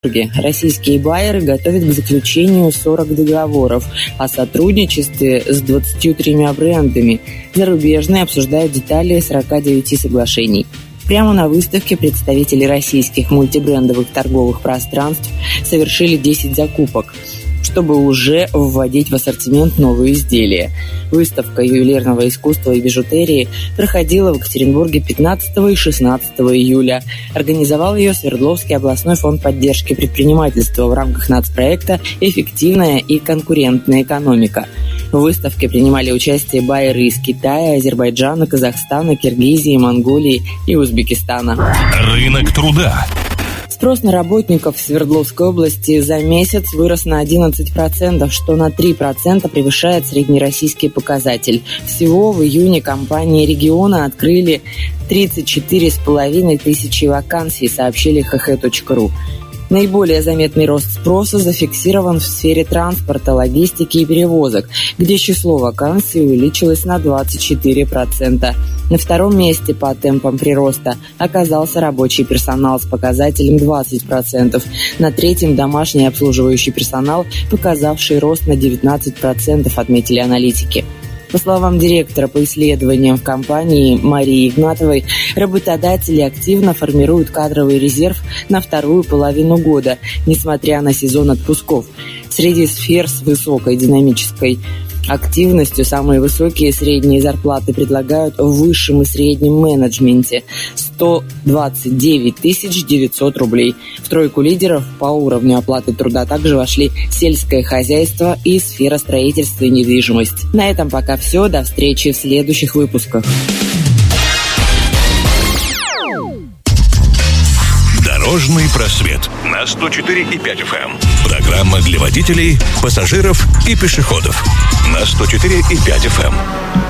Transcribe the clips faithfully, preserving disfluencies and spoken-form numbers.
Российские байеры готовят к заключению сорок договоров о сотрудничестве с двадцатью тремя брендами. Зарубежные обсуждают детали сорока девяти соглашений. Прямо на выставке представители российских мультибрендовых торговых пространств совершили десять закупок, чтобы уже вводить в ассортимент новые изделия. Выставка ювелирного искусства и бижутерии проходила в Екатеринбурге пятнадцатого и шестнадцатого июля. Организовал ее Свердловский областной фонд поддержки предпринимательства в рамках нацпроекта «Эффективная и конкурентная экономика». В выставке принимали участие байеры из Китая, Азербайджана, Казахстана, Киргизии, Монголии и Узбекистана. Рынок труда. Спрос на работников в Свердловской области за месяц вырос на одиннадцать процентов, что на три процента превышает среднероссийский показатель. Всего в июне компании региона открыли тридцать четыре с половиной тысячи вакансий, сообщили ха ха точка ру. Наиболее заметный рост спроса зафиксирован в сфере транспорта, логистики и перевозок, где число вакансий увеличилось на двадцать четыре процента. На втором месте по темпам прироста оказался рабочий персонал с показателем двадцать процентов. На третьем – домашний обслуживающий персонал, показавший рост на девятнадцать процентов, отметили аналитики. По словам директора по исследованиям в компании Марии Игнатовой, работодатели активно формируют кадровый резерв на вторую половину года, несмотря на сезон отпусков. Среди сфер с высокой динамической активностью самые высокие средние зарплаты предлагают в высшем и среднем менеджменте – сто двадцать девять тысяч девятьсот рублей. В тройку лидеров по уровню оплаты труда также вошли сельское хозяйство и сфера строительства и недвижимость. На этом пока все. До встречи в следующих выпусках. Дорожный просвет на сто четыре и пять эф эм. Программа для водителей, пассажиров и пешеходов на сто четыре и пять эф эм.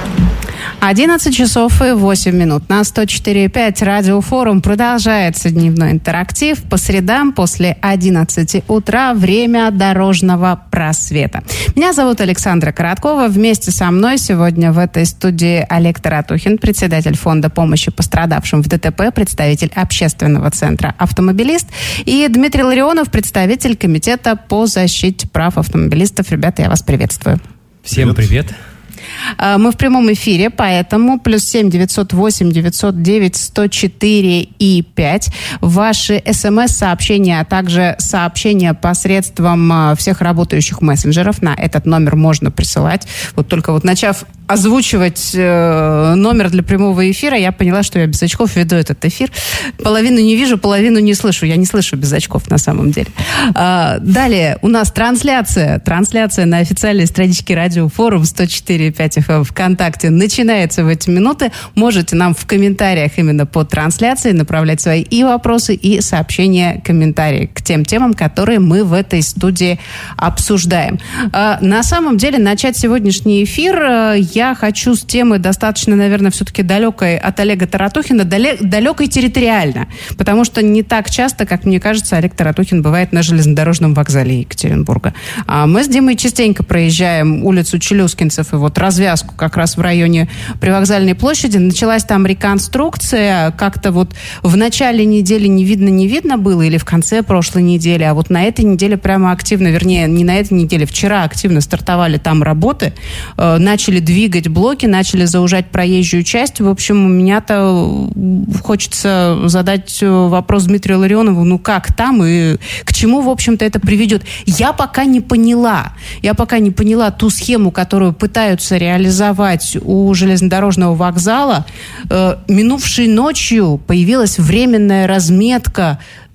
одиннадцать часов и восемь минут. На сто четыре и пять радиофорум продолжается дневной интерактив. По средам после одиннадцати утра время дорожного просвета. Меня зовут Александра Короткова. Вместе со мной сегодня в этой студии Олег Таратухин, председатель фонда помощи пострадавшим в ДТП, представитель общественного центра «Автомобилист», и Дмитрий Ларионов, представитель комитета по защите прав автомобилистов. Ребята, я вас приветствую. Всем привет. Мы в прямом эфире, поэтому плюс семь девятьсот восемь девятьсот девять сто четыре и пять. Ваши смс-сообщения, а также сообщения посредством всех работающих мессенджеров на этот номер можно присылать. Вот только вот начав озвучивать э, номер для прямого эфира, я поняла, что я без очков веду этот эфир. Половину не вижу, половину не слышу. Я не слышу без очков на самом деле. А, далее у нас трансляция. Трансляция на официальной страничке Радиофорум сто четыре и пять эф эм ВКонтакте начинается в эти минуты. Можете нам в комментариях именно под трансляцией направлять свои и вопросы, и сообщения, комментарии к тем темам, которые мы в этой студии обсуждаем. А, на самом деле начать сегодняшний эфир я Я хочу с темы достаточно, наверное, все-таки далекой от Олега Таратухина, далекой территориально, потому что не так часто, как мне кажется, Олег Таратухин бывает на железнодорожном вокзале Екатеринбурга. А мы с Димой частенько проезжаем улицу Челюскинцев и вот развязку как раз в районе Привокзальной площади. Началась там реконструкция, как-то вот в начале недели не видно-не видно было, или в конце прошлой недели, а вот на этой неделе прямо активно, вернее, не на этой неделе, вчера активно стартовали там работы, э, начали двигать блоки, начали заужать проезжую часть. В общем, у меня-то хочется задать вопрос Дмитрию Ларионову, ну как там и к чему, в общем-то, это приведет. Я пока не поняла. Я пока не поняла ту схему, которую пытаются реализовать у железнодорожного вокзала. Э, минувшей ночью появилась временная разметка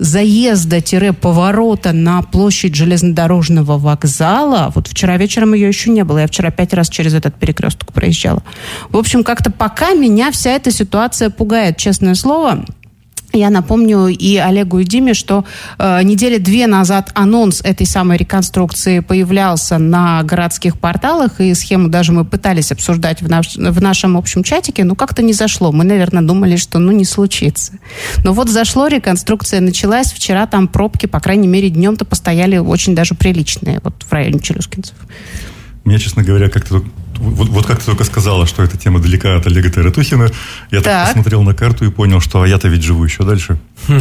заезда-поворота на площадь железнодорожного вокзала. Вот вчера вечером ее еще не было. Я вчера пять раз через этот перекресток проезжала. В общем, как-то пока меня вся эта ситуация пугает, честное слово. Я напомню и Олегу, и Диме, что э, недели две назад анонс этой самой реконструкции появлялся на городских порталах, и схему даже мы пытались обсуждать в, наш, в нашем общем чатике, но как-то не зашло. Мы, наверное, думали, что ну не случится. Но вот зашло, реконструкция началась. Вчера там пробки, по крайней мере, днем-то постояли очень даже приличные, вот в районе Челюскинцев. Меня, честно говоря, как-то Вот, вот как ты только сказала, что эта тема далека от Олега Тарятухина, я так. так посмотрел на карту и понял, что а я-то ведь живу еще дальше.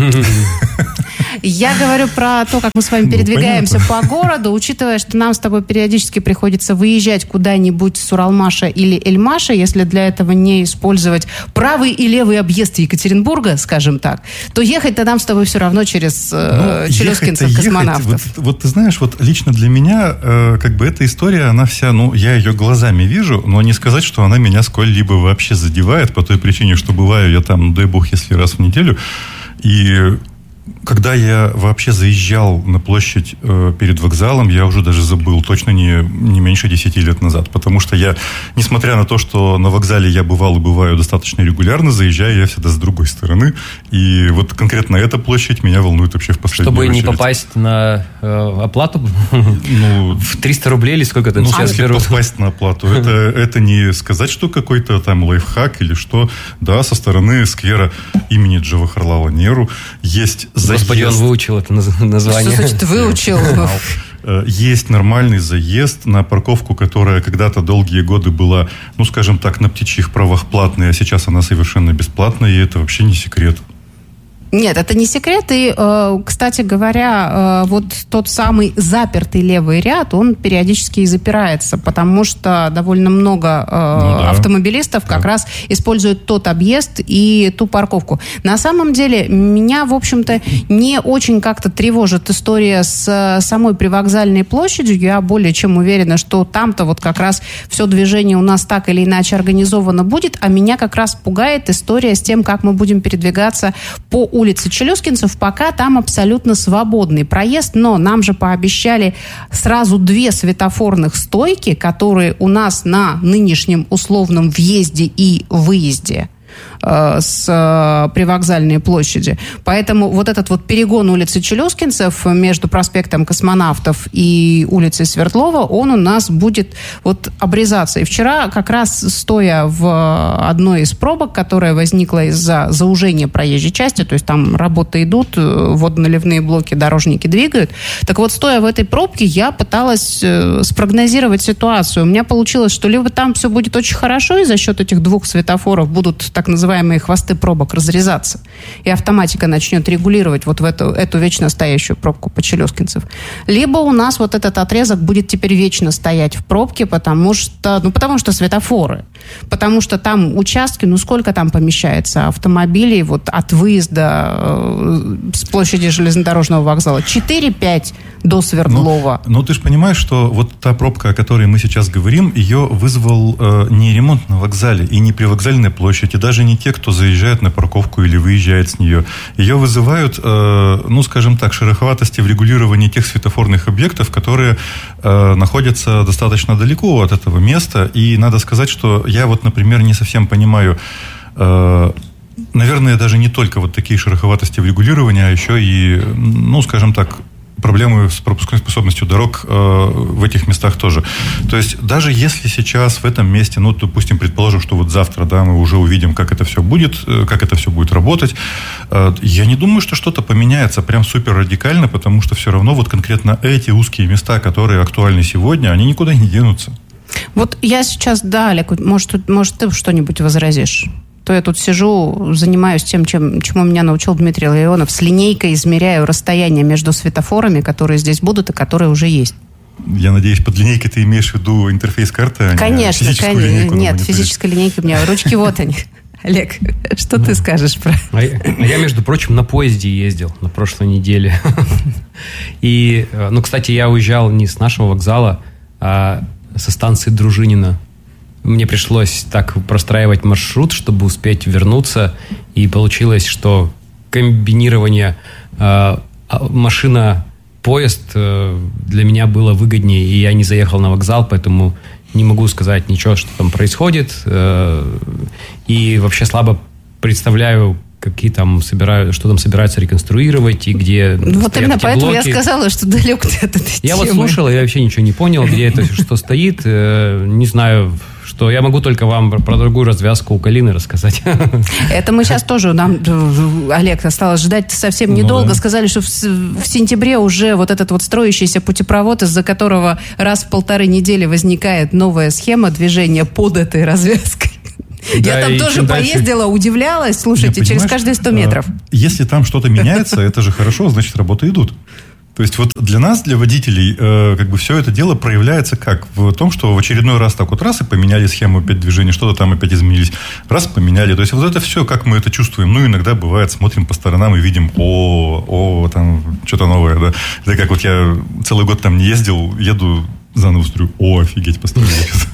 Я говорю про то, как мы с вами передвигаемся ну, по городу, учитывая, что нам с тобой периодически приходится выезжать куда-нибудь с Уралмаша или Эльмаша, если для этого не использовать правый и левый объезд Екатеринбурга, скажем так, то ехать-то нам с тобой все равно через э, Челюскинцев, космонавтов. Вот, вот ты знаешь, вот лично для меня, э, как бы эта история, она вся, ну, я ее глазами вижу, но не сказать, что она меня сколь-либо вообще задевает, по той причине, что бываю я там, дай бог, если раз в неделю, и когда я вообще заезжал на площадь э, перед вокзалом, я уже даже забыл, точно не, не меньше десяти лет назад. Потому что я, несмотря на то, что на вокзале я бывал и бываю достаточно регулярно, заезжаю я всегда с другой стороны. И вот конкретно эта площадь меня волнует вообще в последнюю Чтобы очередь. не попасть на э, оплату ну, в триста рублей или сколько там ну, сейчас если берут? попасть на оплату, это, это не сказать, что какой-то там лайфхак или что. Да, со стороны сквера имени Джавахарлала Неру есть заезд. Господи, он выучил это название. Что значит выучил? Есть нормальный заезд на парковку, которая когда-то долгие годы была, ну, скажем так, на птичьих правах платной, а сейчас она совершенно бесплатная, и это вообще не секрет. Нет, это не секрет. И, э, кстати говоря, э, вот тот самый запертый левый ряд, он периодически и запирается, потому что довольно много э, ну, да. автомобилистов да. как раз используют тот объезд и ту парковку. На самом деле, меня, в общем-то, не очень как-то тревожит история с самой привокзальной площадью. Я более чем уверена, что там-то вот как раз все движение у нас так или иначе организовано будет, а меня как раз пугает история с тем, как мы будем передвигаться по улице улицы Челюскинцев, пока там абсолютно свободный проезд, но нам же пообещали сразу две светофорных стойки, которые у нас на нынешнем условном въезде и выезде с привокзальной площади. Поэтому вот этот вот перегон улицы Челюскинцев между проспектом Космонавтов и улицей Свердлова, он у нас будет вот обрезаться. И вчера как раз стоя в одной из пробок, которая возникла из-за заужения проезжей части, то есть там работы идут, водоналивные блоки, дорожники двигают, так вот стоя в этой пробке, я пыталась спрогнозировать ситуацию. У меня получилось, что либо там все будет очень хорошо, и за счет этих двух светофоров будут так называемые хвосты пробок разрезаться, и автоматика начнет регулировать вот в эту, эту вечно стоящую пробку по Челюскинцев. Либо у нас вот этот отрезок будет теперь вечно стоять в пробке, потому что, ну, потому что светофоры, потому что там участки, ну, сколько там помещается автомобилей вот от выезда э, с площади железнодорожного вокзала? четыре-пять до Свердлова. Ну, ну, ты же понимаешь, что вот та пробка, о которой мы сейчас говорим, ее вызвал э, не ремонт на вокзале и не привокзальная площадь, и даже не те, кто заезжает на парковку или выезжает с нее. Ее вызывают, э, ну, скажем так, шероховатости в регулировании тех светофорных объектов, которые э, находятся достаточно далеко от этого места. И надо сказать, что я вот, например, не совсем понимаю, э, наверное, даже не только вот такие шероховатости в регулировании, а еще и, ну, скажем так, проблемы с пропускной способностью дорог э, в этих местах тоже. То есть даже если сейчас в этом месте, ну, допустим, предположим, что вот завтра, да, мы уже увидим, как это все будет, э, как это все будет работать, э, я не думаю, что что-то поменяется прям супер радикально, потому что все равно вот конкретно эти узкие места, которые актуальны сегодня, они никуда не денутся. Вот я сейчас, да, Олег, может, может ты что-нибудь возразишь? То я тут сижу, занимаюсь тем, чем, чему меня научил Дмитрий Ларионов, с линейкой измеряю расстояние между светофорами, которые здесь будут и которые уже есть. Я надеюсь, под линейкой ты имеешь в виду интерфейс карты, а конечно, не физическую конечно. линейку? Нет, физической линейки у меня, ручки вот они. Олег, что ты скажешь про... А я, я, между прочим, на поезде ездил на прошлой неделе. И, ну, кстати, я уезжал не с нашего вокзала, а со станции Дружинина. Мне пришлось так простраивать маршрут, чтобы успеть вернуться. И получилось, что комбинирование э, машина-поезд э, для меня было выгоднее. И я не заехал на вокзал, поэтому не могу сказать ничего, что там происходит. Э, и вообще слабо представляю, какие там собирают, что там собираются реконструировать и где. Вот именно поэтому блоки. Я сказала, что далек ты от этой Я темы. вот слушал, я вообще ничего не понял, где это что стоит. Не знаю, что я могу только вам про другую развязку у Калины рассказать. Это мы сейчас тоже, нам, Олег, осталось ждать совсем недолго. Ну, да. Сказали, что в, в сентябре уже вот этот вот строящийся путепровод, из-за которого раз в полторы недели возникает новая схема движения под этой развязкой. Да, я там тоже поездила, дальше... удивлялась. Слушайте, не, через каждые сто метров. Если там что-то меняется, это же хорошо, значит, работы идут. То есть вот для нас, для водителей, э, как бы все это дело проявляется как? В том, что в очередной раз так вот раз и поменяли схему опять движения, что-то там опять изменились, раз поменяли. То есть вот это все, как мы это чувствуем. Ну, иногда бывает, смотрим по сторонам и видим, о, о, там что-то новое, да. Это как вот я целый год там не ездил, еду заново смотрю, о, офигеть, построили.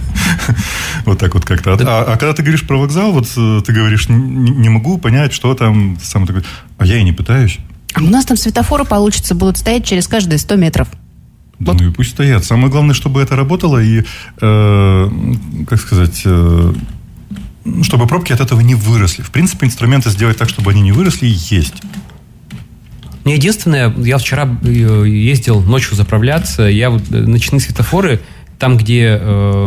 Вот так вот как-то. А когда ты говоришь про вокзал, вот ты говоришь, не могу понять, что там, сам такой, а я и не пытаюсь. А у нас там светофоры, получится, будут стоять через каждые сто метров. Да, вот. Ну и пусть стоят. Самое главное, чтобы это работало и, э, как сказать, э, чтобы пробки от этого не выросли. В принципе, инструменты сделать так, чтобы они не выросли, есть. Единственное, я вчера ездил ночью заправляться, я вот ночные светофоры, там, где э,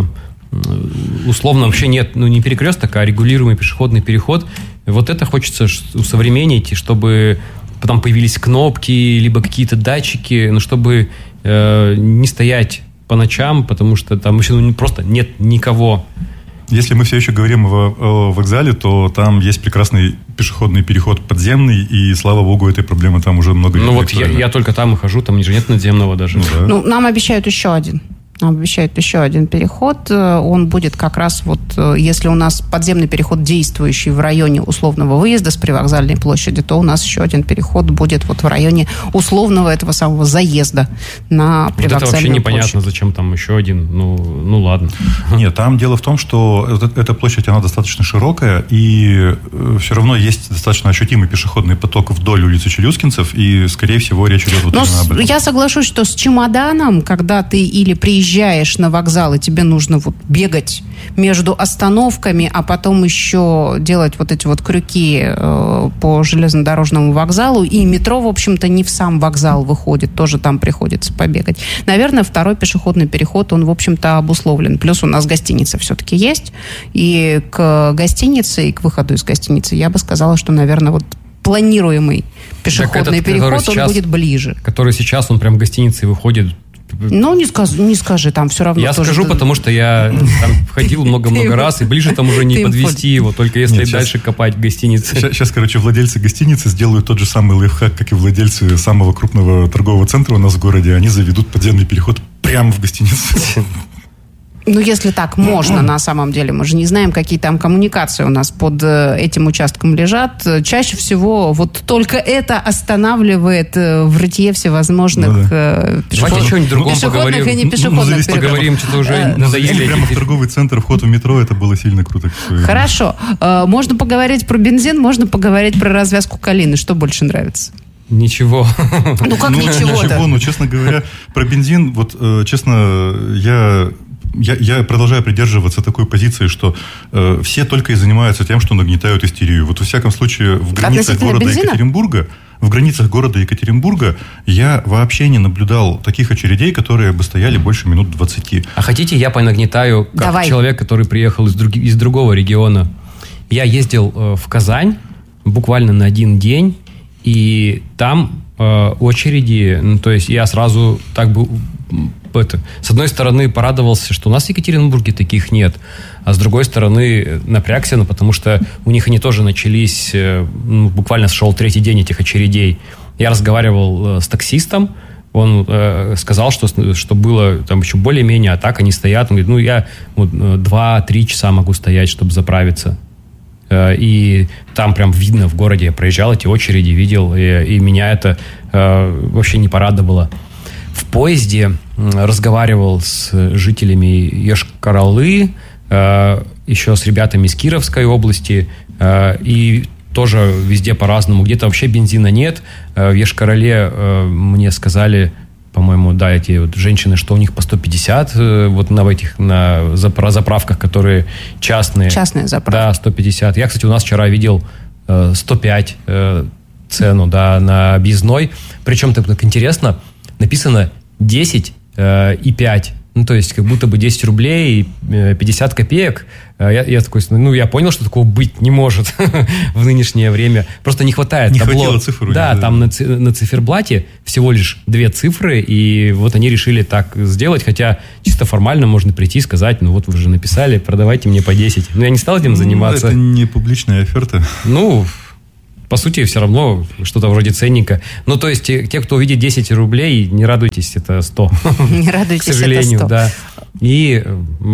условно вообще нет, ну не перекресток, а регулируемый пешеходный переход, вот это хочется усовременить, чтобы там появились кнопки, либо какие-то датчики, ну, чтобы э, не стоять по ночам, потому что там еще ну, просто нет никого. Если мы все еще говорим о, о вокзале, то там есть прекрасный пешеходный переход подземный, и, слава богу, этой проблемы там уже много лет. Ну, вот я, я только там и хожу, там же нет надземного даже. Ну, да. Ну, нам обещают еще один. Нам обещают еще один переход. Он будет как раз вот, если у нас подземный переход действующий в районе условного выезда с привокзальной площади, то у нас еще один переход будет вот в районе условного этого самого заезда на привокзальную площадь. Вот это вообще непонятно, площадь. Зачем там еще один. Ну, ну ладно. Нет, там дело в том, что эта площадь, она достаточно широкая, и все равно есть достаточно ощутимый пешеходный поток вдоль улицы Челюскинцев, и, скорее всего, речь идет вот Но именно об этом. Я соглашусь, что с чемоданом, когда ты или приезжаешь Приезжаешь на вокзал, и тебе нужно вот бегать между остановками, а потом еще делать вот эти вот крюки э, по железнодорожному вокзалу, и метро, в общем-то, не в сам вокзал выходит, тоже там приходится побегать. Наверное, второй пешеходный переход, он, в общем-то, обусловлен. Плюс у нас гостиница все-таки есть, и к гостинице, и к выходу из гостиницы я бы сказала, что, наверное, вот планируемый пешеходный этот, переход, он сейчас, будет ближе. Который сейчас, он прям в гостинице выходит. Ну, не скажи, не скажи, там все равно... Я тоже скажу, ты... потому что я там ходил много-много раз, и ближе там уже не подвести его, только если Нет, дальше сейчас, копать в гостинице. Сейчас, сейчас, короче, владельцы гостиницы сделают тот же самый лайфхак, как и владельцы самого крупного торгового центра у нас в городе. Они заведут подземный переход прямо в гостиницу. Ну, если так можно, на самом деле. Мы же не знаем, какие там коммуникации у нас под этим участком лежат. Чаще всего вот только это останавливает в рытье всевозможных ну, да. пешеход... Давайте что-нибудь другом пешеходных поговорим. и не пешеходных ну, поговорим, что-то уже надоели. Прямо в торговый центр, вход в метро, это было сильно круто. Хорошо. Можно поговорить про бензин, можно поговорить про развязку Калины. Что больше нравится? Ничего. Ну, как ну, ничего-то? Ничего, ну, честно говоря, про бензин, вот, честно, я... Я, я продолжаю придерживаться такой позиции, что э, все только и занимаются тем, что нагнетают истерию. Вот, во всяком случае, в границах города бензина? Екатеринбурга, в границах города Екатеринбурга я вообще не наблюдал таких очередей, которые бы стояли больше минут двадцати. А хотите, я понагнетаю, как Давай. человек, который приехал из, друг, из другого региона. Я ездил э, в Казань буквально на один день, и там э, очереди, ну, то есть я сразу так бы... Это, с одной стороны, порадовался, что у нас в Екатеринбурге таких нет, а с другой стороны, напрягся, ну, потому что у них они тоже начались, ну, буквально шел третий день этих очередей. Я разговаривал э, с таксистом, он э, сказал, что, что было там еще более-менее, а так они стоят. Он говорит, ну, я вот, два-три часа могу стоять, чтобы заправиться. Э, и там прям видно в городе, я проезжал эти очереди, видел, и, и меня это э, вообще не порадовало. В поезде разговаривал с жителями Йошкар-Олы, э, еще с ребятами из Кировской области, э, и тоже везде по-разному. Где-то вообще бензина нет. Э, в Йошкар-Оле э, мне сказали, по-моему, да, эти вот женщины, что у них по сто пятьдесят э, вот на этих на заправках, которые частные. Частные заправки. Да, сто пятьдесят. Я, кстати, у нас вчера видел э, сто пять э, цену, да, на объездной. Причем, так, так интересно, написано десять и пять Ну, то есть, как будто бы десять рублей и пятьдесят копеек. Я, я такой, ну, я понял, что такого быть не может в нынешнее время. Просто не хватает не табло. Хватило цифру. Да, там на, на циферблате всего лишь две цифры, и вот они решили так сделать, хотя чисто формально можно прийти и сказать, ну, вот вы же написали, продавайте мне по десять. Но я не стал этим заниматься. Ну, это не публичная оферта. Ну... По сути, все равно что-то вроде ценника. Ну, то есть, те, кто увидит десять рублей, не радуйтесь, это сто. Не радуйтесь, к сожалению, это сто. Да. И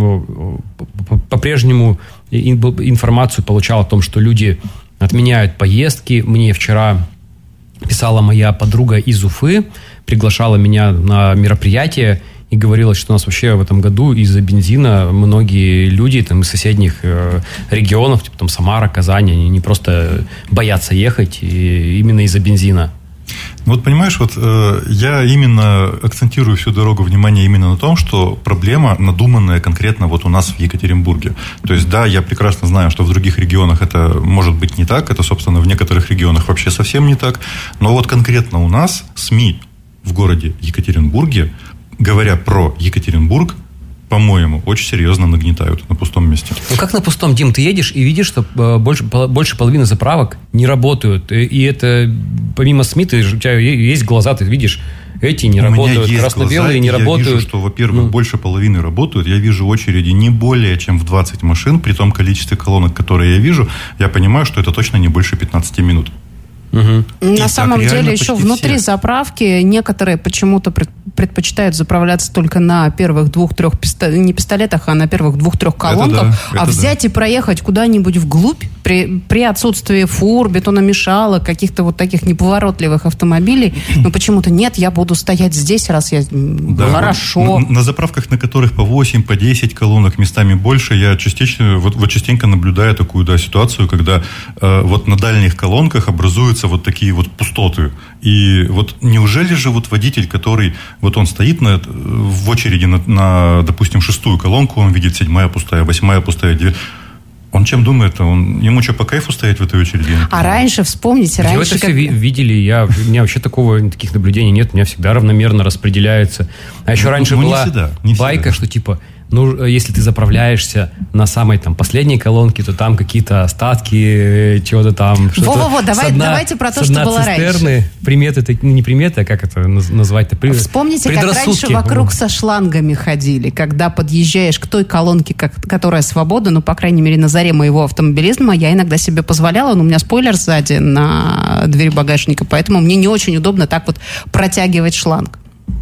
ну, по-прежнему информацию получал о том, что люди отменяют поездки. Мне вчера писала моя подруга из Уфы, приглашала меня на мероприятие и говорила, что у нас вообще в этом году из-за бензина многие люди там, из соседних э, регионов, типа там Самара, Казань, они не просто боятся ехать и, именно из-за бензина. Вот понимаешь, вот э, я именно акцентирую всю дорогу внимание именно на том, что проблема надуманная конкретно вот у нас в Екатеринбурге. То есть, да, я прекрасно знаю, что в других регионах это может быть не так, это, собственно, в некоторых регионах вообще совсем не так, но вот конкретно у нас СМИ в городе Екатеринбурге, говоря про Екатеринбург, по-моему, очень серьезно нагнетают на пустом месте. Ну, как на пустом, Дим, ты едешь и видишь, что больше, больше половины заправок не работают. И это, помимо СМИ, ты, у тебя есть глаза, ты видишь, эти не у работают, красно-белые не я работают. Я вижу, что, во-первых, ну. больше половины работают. Я вижу очереди не более чем в двадцать машин. При том количестве колонок, которые я вижу, я понимаю, что это точно не больше пятнадцати минут. Угу. На самом деле, еще внутри все. заправки некоторые почему-то предпочитают заправляться только на первых двух-трех пистол... не пистолетах, а на первых двух-трех колонках. Да, а взять да. и проехать куда-нибудь вглубь при, при отсутствии фур, бетономешалок, каких-то вот таких неповоротливых автомобилей, но почему-то нет, я буду стоять здесь, раз я да, хорошо. На, на заправках, на которых по восемь, по десять колонок, местами больше, я частично, вот, вот частенько наблюдаю такую да, ситуацию, когда э, вот на дальних колонках образуются вот такие вот пустоты. И вот неужели же вот водитель, который вот он стоит на, в очереди на, на, допустим, шестую колонку, он видит седьмая пустая, восьмая пустая, девятая. Он чем думает? Он, ему что, по кайфу стоять в этой очереди? А раньше, вспомните, раньше... Вы это как... все видели, я, у меня вообще такого, таких наблюдений нет, у меня всегда равномерно распределяется. А еще ну, раньше ну, была не всегда, не байка, всегда. Что типа, ну, если ты заправляешься на самой там последней колонке, то там какие-то остатки, чего-то там... Во-во-во, давай, дна, давайте про то, что было цистерны, раньше. Приметы, не приметы, а как это назвать-то? При... Вспомните, как раньше вокруг со шлангами ходили, когда подъезжаешь к той колонке, как, которая свободна, ну, по крайней мере, на заре моего автомобилизма, я иногда себе позволяла, но у меня спойлер сзади на двери багажника, поэтому мне не очень удобно так вот протягивать шланг.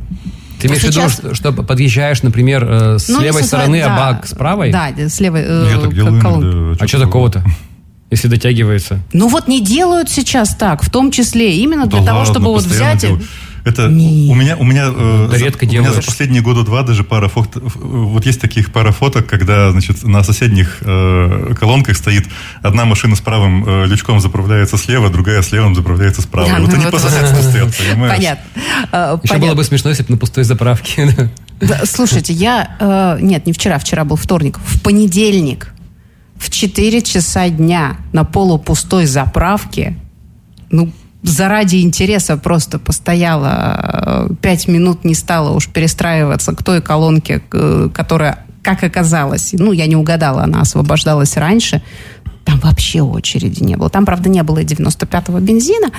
Ты имеешь в виду, что, что подъезжаешь, например, с ну, левой стороны, да, а бак с правой? Да, с левой э, колонки. А что такого-то? Если дотягивается? Ну вот не делают сейчас так, в том числе именно для да того, ладно, чтобы вот взять... Делаю. Это у меня, у меня, да за, редко у меня за последние года два даже пара фото, вот есть таких пара фоток, когда, значит, на соседних э, колонках стоит одна машина с правым э, лючком заправляется слева, другая с левым заправляется справа. Да, вот ну они вот по соседству стоят, понимаешь? Понятно. Uh, Еще понятно. Было бы смешно, если бы на пустой заправке. Да, слушайте, я... Э, нет, не вчера, вчера был вторник. В понедельник в четыре часа дня на полупустой заправке, ну, заради интереса просто постояла пять минут, не стала уж перестраиваться к той колонке, которая, как оказалось, ну, я не угадала, она освобождалась раньше. Там вообще очереди не было. Там, правда, не было и девяносто пятого бензина,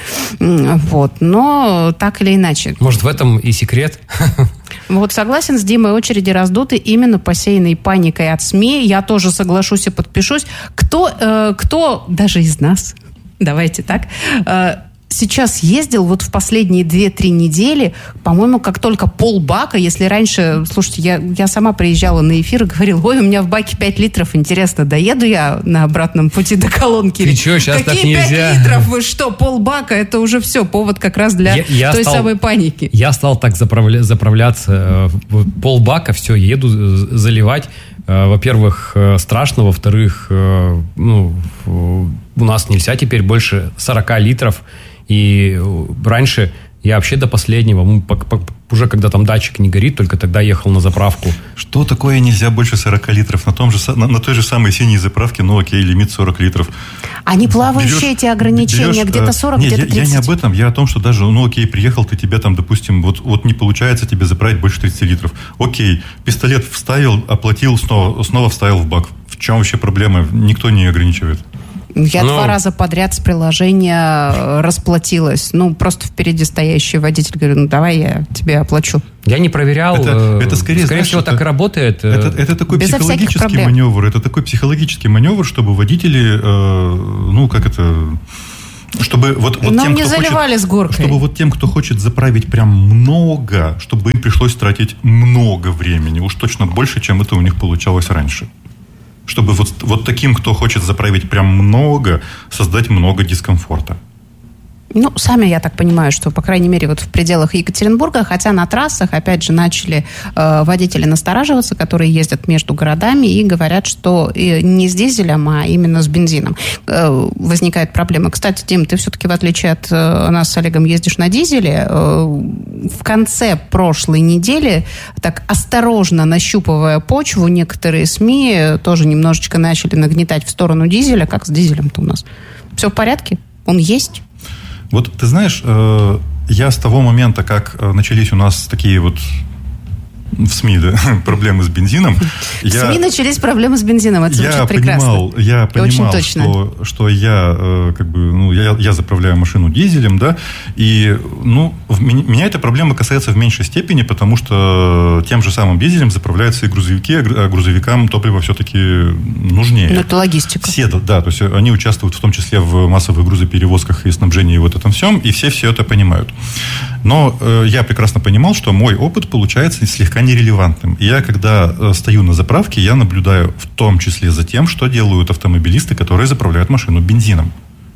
вот, но так или иначе. Может, в этом и секрет? Вот согласен с Димой, очереди раздуты именно посеянной паникой от СМИ. Я тоже соглашусь и подпишусь. Кто, э, кто даже из нас, давайте так, э, сейчас ездил вот в последние две-три недели, по-моему, как только полбака, если раньше, слушайте, я, я сама приезжала на эфир и говорила, ой, у меня в баке пять литров, интересно, доеду я на обратном пути до колонки? Ты что, сейчас так нельзя? Какие пять литров? Вы что, полбака? Это уже все, повод как раз для я, я той стал, самой паники. Я стал так заправля, заправляться, полбака, все, еду заливать. Во-первых, страшно, во-вторых, ну, у нас нельзя теперь больше сорок литров. И раньше Я вообще до последнего, ну, по, по, уже когда там датчик не горит, только тогда ехал на заправку. Что такое нельзя больше сорок литров? На, том же, на, на той же самой синей заправке, ну окей, лимит сорок литров. Они плавающие, берешь, эти ограничения, берешь, где-то сорок, нет, где-то тридцать. Я, я не об этом, я о том, что даже, ну окей, приехал ты, тебе там, допустим, вот, вот не получается тебе заправить больше тридцати литров. Окей, пистолет вставил, оплатил, снова, снова вставил в бак. В чем вообще проблема? Никто не ограничивает. Я Но... два раза подряд с приложения расплатилась. Ну, просто впереди стоящий водитель говорит, ну, давай я тебе оплачу. Я не проверял. Это, это скорее, скорее знаешь, всего, это, так и работает. Это, это такой Безо психологический маневр. Это такой психологический маневр, чтобы водители, э, ну, как это... Чтобы вот, вот Нам тем, не кто заливали хочет, с горкой. Чтобы вот тем, кто хочет заправить прям много, чтобы им пришлось тратить много времени. Уж точно больше, чем это у них получалось раньше. Чтобы вот, вот таким, кто хочет заправить прям много, создать много дискомфорта. Ну, сами, я так понимаю, что, по крайней мере, вот в пределах Екатеринбурга, хотя на трассах, опять же, начали э, водители настораживаться, которые ездят между городами и говорят, что э, не с дизелем, а именно с бензином э, возникает проблема. Кстати, Дим, ты все-таки, в отличие от э, нас с Олегом, ездишь на дизеле. Э, в конце прошлой недели, так осторожно нащупывая почву, некоторые СМИ тоже немножечко начали нагнетать в сторону дизеля. Как с дизелем-то у нас? Все в порядке? Он есть? Вот ты знаешь, я с того момента, как начались у нас такие вот в СМИ, да, проблемы с бензином. В я, СМИ начались проблемы с бензином, это звучит я прекрасно. Понимал, я понимал, что, что я, как бы, ну, я, я заправляю машину дизелем, да, и, ну, в, меня эта проблема касается в меньшей степени, потому что тем же самым дизелем заправляются и грузовики, а грузовикам топливо все-таки нужнее. Ну, это логистика. Все, да, то есть они участвуют в том числе в массовых грузоперевозках и снабжении и вот этом всем, и все все это понимают. Но э, я прекрасно понимал, что мой опыт получается слегка нерелевантным. И я, когда э, стою на заправке, я наблюдаю в том числе за тем, что делают автомобилисты, которые заправляют машину бензином.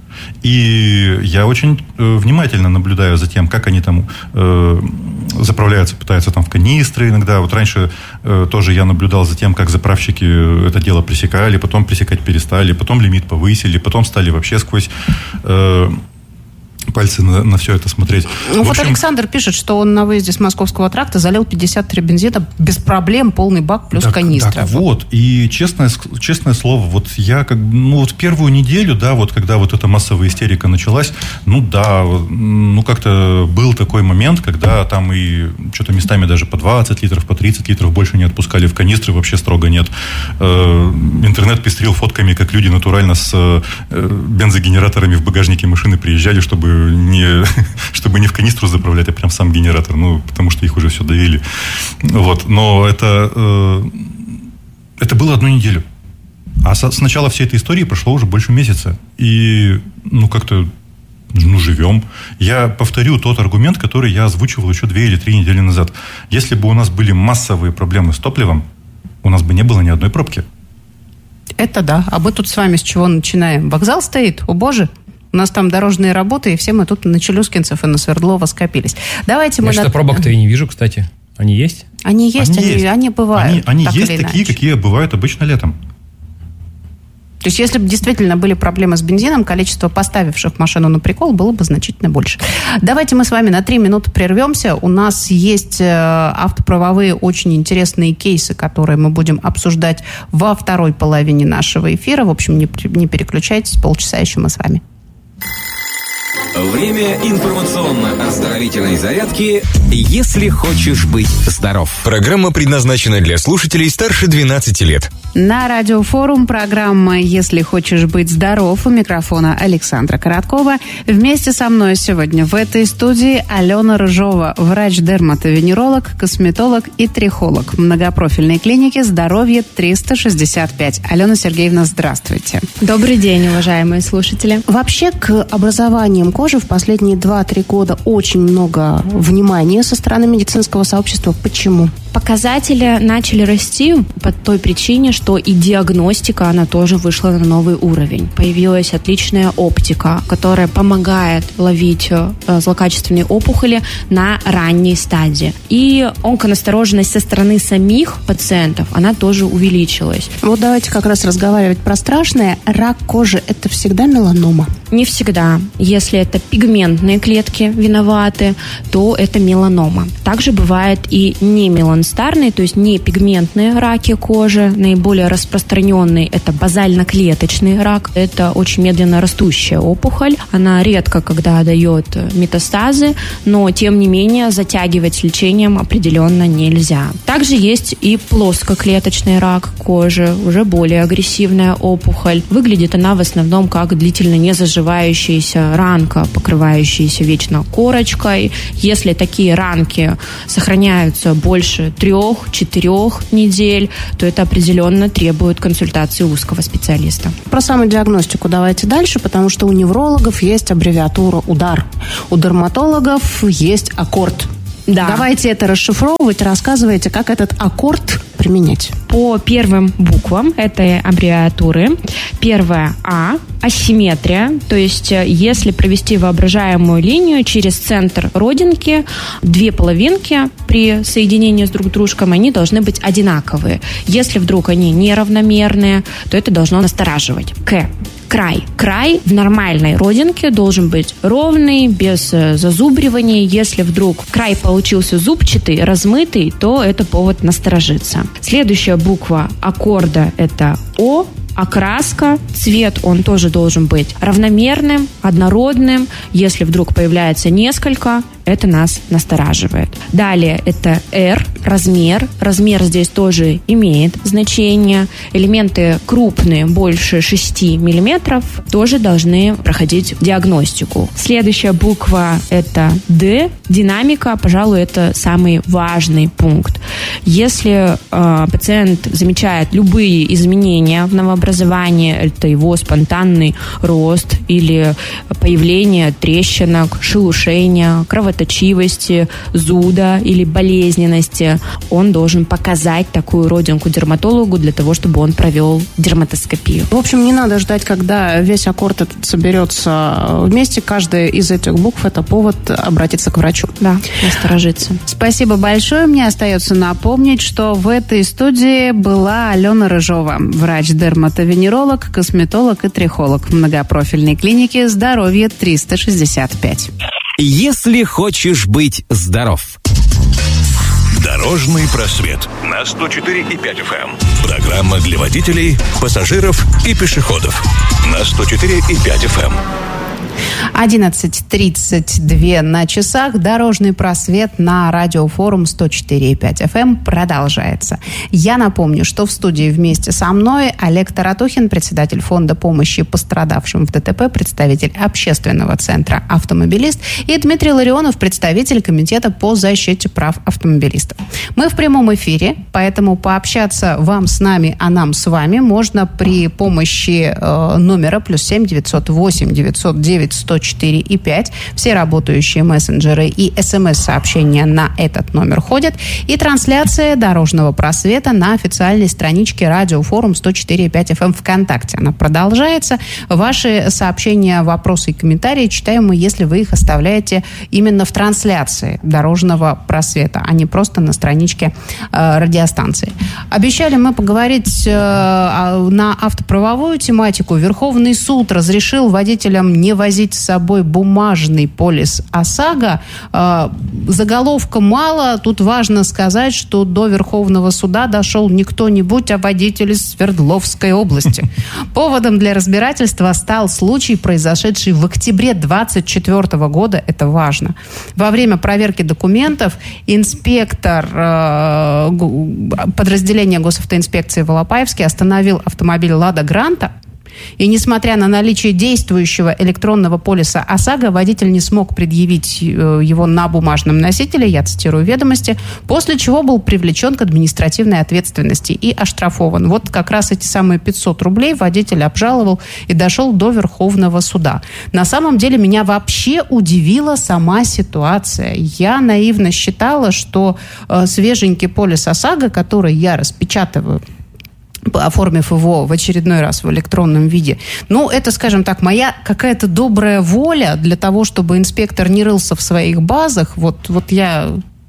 И я очень э, внимательно наблюдаю за тем, как они там э, заправляются, пытаются там в канистры иногда. Вот раньше э, тоже я наблюдал за тем, как заправщики это дело пресекали, потом пресекать перестали, потом лимит повысили, потом стали вообще сквозь... Э, пальцы на, на все это смотреть. Ну, вот общем... Александр пишет, что он на выезде с Московского тракта залил пятьдесят три бензина без проблем, полный бак плюс так, канистра. Так вот, и честное, честное слово, вот я как ну вот первую неделю, да, вот когда вот эта массовая истерика началась, ну да, ну как-то был такой момент, когда там и что-то местами даже по двадцать литров, по тридцать литров больше не отпускали в канистры, вообще строго нет. Интернет пестрил фотками, как люди натурально с бензогенераторами в багажнике машины приезжали, чтобы не, чтобы не в канистру заправлять, а прям сам генератор, ну, потому что их уже все довели. Вот. Но это, э, это было одну неделю. А со, с начала всей этой истории прошло уже больше месяца. И, ну, как-то, ну, живем. Я повторю тот аргумент, который я озвучивал еще две или три недели назад. Если бы у нас были массовые проблемы с топливом, у нас бы не было ни одной пробки. Это да. А мы тут с вами с чего начинаем? Вокзал стоит, о боже! У нас там дорожные работы, и все мы тут на Челюскинцев и на Свердлова скопились. Давайте я мы... что-то на... пробок-то и не вижу, кстати. Они есть? Они есть, они, они, есть. они бывают. Они, они есть такие, иначе. Какие бывают обычно летом. То есть, если бы действительно были проблемы с бензином, количество поставивших машину на прикол было бы значительно больше. Давайте мы с вами на три минуты прервемся. У нас есть автоправовые очень интересные кейсы, которые мы будем обсуждать во второй половине нашего эфира. В общем, не, не переключайтесь, полчаса еще мы с вами. Время информационно-оздоровительной зарядки «Если хочешь быть здоров». Программа предназначена для слушателей старше двенадцати лет. На радиофорум программа «Если хочешь быть здоров». У микрофона Александра Короткова. Вместе со мной сегодня в этой студии Алена Рыжова, врач-дерматовенеролог, косметолог и трихолог многопрофильной клиники «Здоровье триста шестьдесят пять». Алена Сергеевна, здравствуйте. Добрый день, уважаемые слушатели. Вообще, к образованиям кожи в последние два-три года очень много внимания со стороны медицинского сообщества. Почему? Показатели начали расти по той причине, что и диагностика, она тоже вышла на новый уровень. Появилась отличная оптика, которая помогает ловить злокачественные опухоли на ранней стадии. И онконастороженность со стороны самих пациентов, она тоже увеличилась. Вот давайте как раз разговаривать про страшное. Рак кожи – это всегда меланома? Не всегда. Если это пигментные клетки виноваты, то это меланома. Также бывает и не меланстарные, то есть не пигментные раки кожи. Наиболее распространенный – это базально-клеточный рак. Это очень медленно растущая опухоль. Она редко когда дает метастазы, но, тем не менее, затягивать с лечением определенно нельзя. Также есть и плоскоклеточный рак кожи, уже более агрессивная опухоль. Выглядит она в основном как длительно не заживающаяся ранка, покрывающаяся вечно корочкой. Если такие ранки сохраняются больше трех-четырех недель, то это определенно требует консультации узкого специалиста. Про самодиагностику давайте дальше, потому что у неврологов есть аббревиатура УДАР. У дерматологов есть аккорд. Да. Давайте это расшифровывать, рассказывайте, как этот аккорд применять. По первым буквам этой аббревиатуры. Первая А – асимметрия, то есть если провести воображаемую линию через центр родинки, две половинки при соединении с друг дружкой, они должны быть одинаковые. Если вдруг они неравномерные, то это должно настораживать. К. Край. Край в нормальной родинке должен быть ровный, без зазубриваний. Если вдруг край получился зубчатый, размытый, то это повод насторожиться. Следующая буква аккорда – это О. Окраска, цвет, он тоже должен быть равномерным, однородным. Если вдруг появляется несколько, это нас настораживает. Далее это R, размер. Размер здесь тоже имеет значение. Элементы крупные, больше шести миллиметров, тоже должны проходить диагностику. Следующая буква это D, динамика, пожалуй, это самый важный пункт. Если э, пациент замечает любые изменения в новообразовании, это его спонтанный рост или появление трещинок, шелушения, кровоточивости, зуда или болезненности, он должен показать такую родинку дерматологу для того, чтобы он провел дерматоскопию. В общем, не надо ждать, когда весь аккорд этот соберется вместе. Каждая из этих букв – это повод обратиться к врачу. Да, насторожиться. Спасибо большое. Мне остается напомнить, что в этой студии была Алена Рыжова, врач-дерматовенеролог, косметолог и трихолог в многопрофильной клинике «Здоровье триста шестьдесят пять». Если хочешь быть здоров. Дорожный просвет на сто четыре и пять эф эм. Программа для водителей, пассажиров и пешеходов на сто четыре и пять эф эм. одиннадцать тридцать два на часах. Дорожный просвет на радиофорум сто четыре и пять эф эм продолжается. Я напомню, что в студии вместе со мной Олег Таратухин, председатель фонда помощи пострадавшим в ДТП, представитель общественного центра «Автомобилист», и Дмитрий Ларионов, представитель комитета по защите прав автомобилистов. Мы в прямом эфире, поэтому пообщаться вам с нами, а нам с вами можно при помощи э, номера плюс семь девятьсот восемь девятьсот девять сто четыре и пять. Все работающие мессенджеры и смс-сообщения на этот номер ходят. И трансляция дорожного просвета на официальной страничке радиофорум сто четыре и пять эф эм ВКонтакте. Она продолжается. Ваши сообщения, вопросы и комментарии читаем мы, если вы их оставляете именно в трансляции дорожного просвета, а не просто на страничке э, радиостанции. Обещали мы поговорить э, на автоправовую тематику. Верховный суд разрешил водителям не возить с собой бумажный полис ОСАГО. Э, заголовка мало. Тут важно сказать, что до Верховного суда дошел не кто-нибудь, а водитель из Свердловской области. Поводом для разбирательства стал случай, произошедший в октябре двадцать четвёртого года. Это важно. Во время проверки документов инспектор э, подразделения госавтоинспекции в Алапаевске остановил автомобиль «Лада Гранта». И несмотря на наличие действующего электронного полиса ОСАГО, водитель не смог предъявить его на бумажном носителе, я цитирую «Ведомости», после чего был привлечен к административной ответственности и оштрафован. Вот как раз эти самые пятьсот рублей водитель обжаловал и дошел до Верховного суда. На самом деле меня вообще удивила сама ситуация. Я наивно считала, что э, свеженький полис ОСАГО, который я распечатываю, оформив его в очередной раз в электронном виде. Ну, это, скажем так, моя какая-то добрая воля для того, чтобы инспектор не рылся в своих базах. Вот, вот я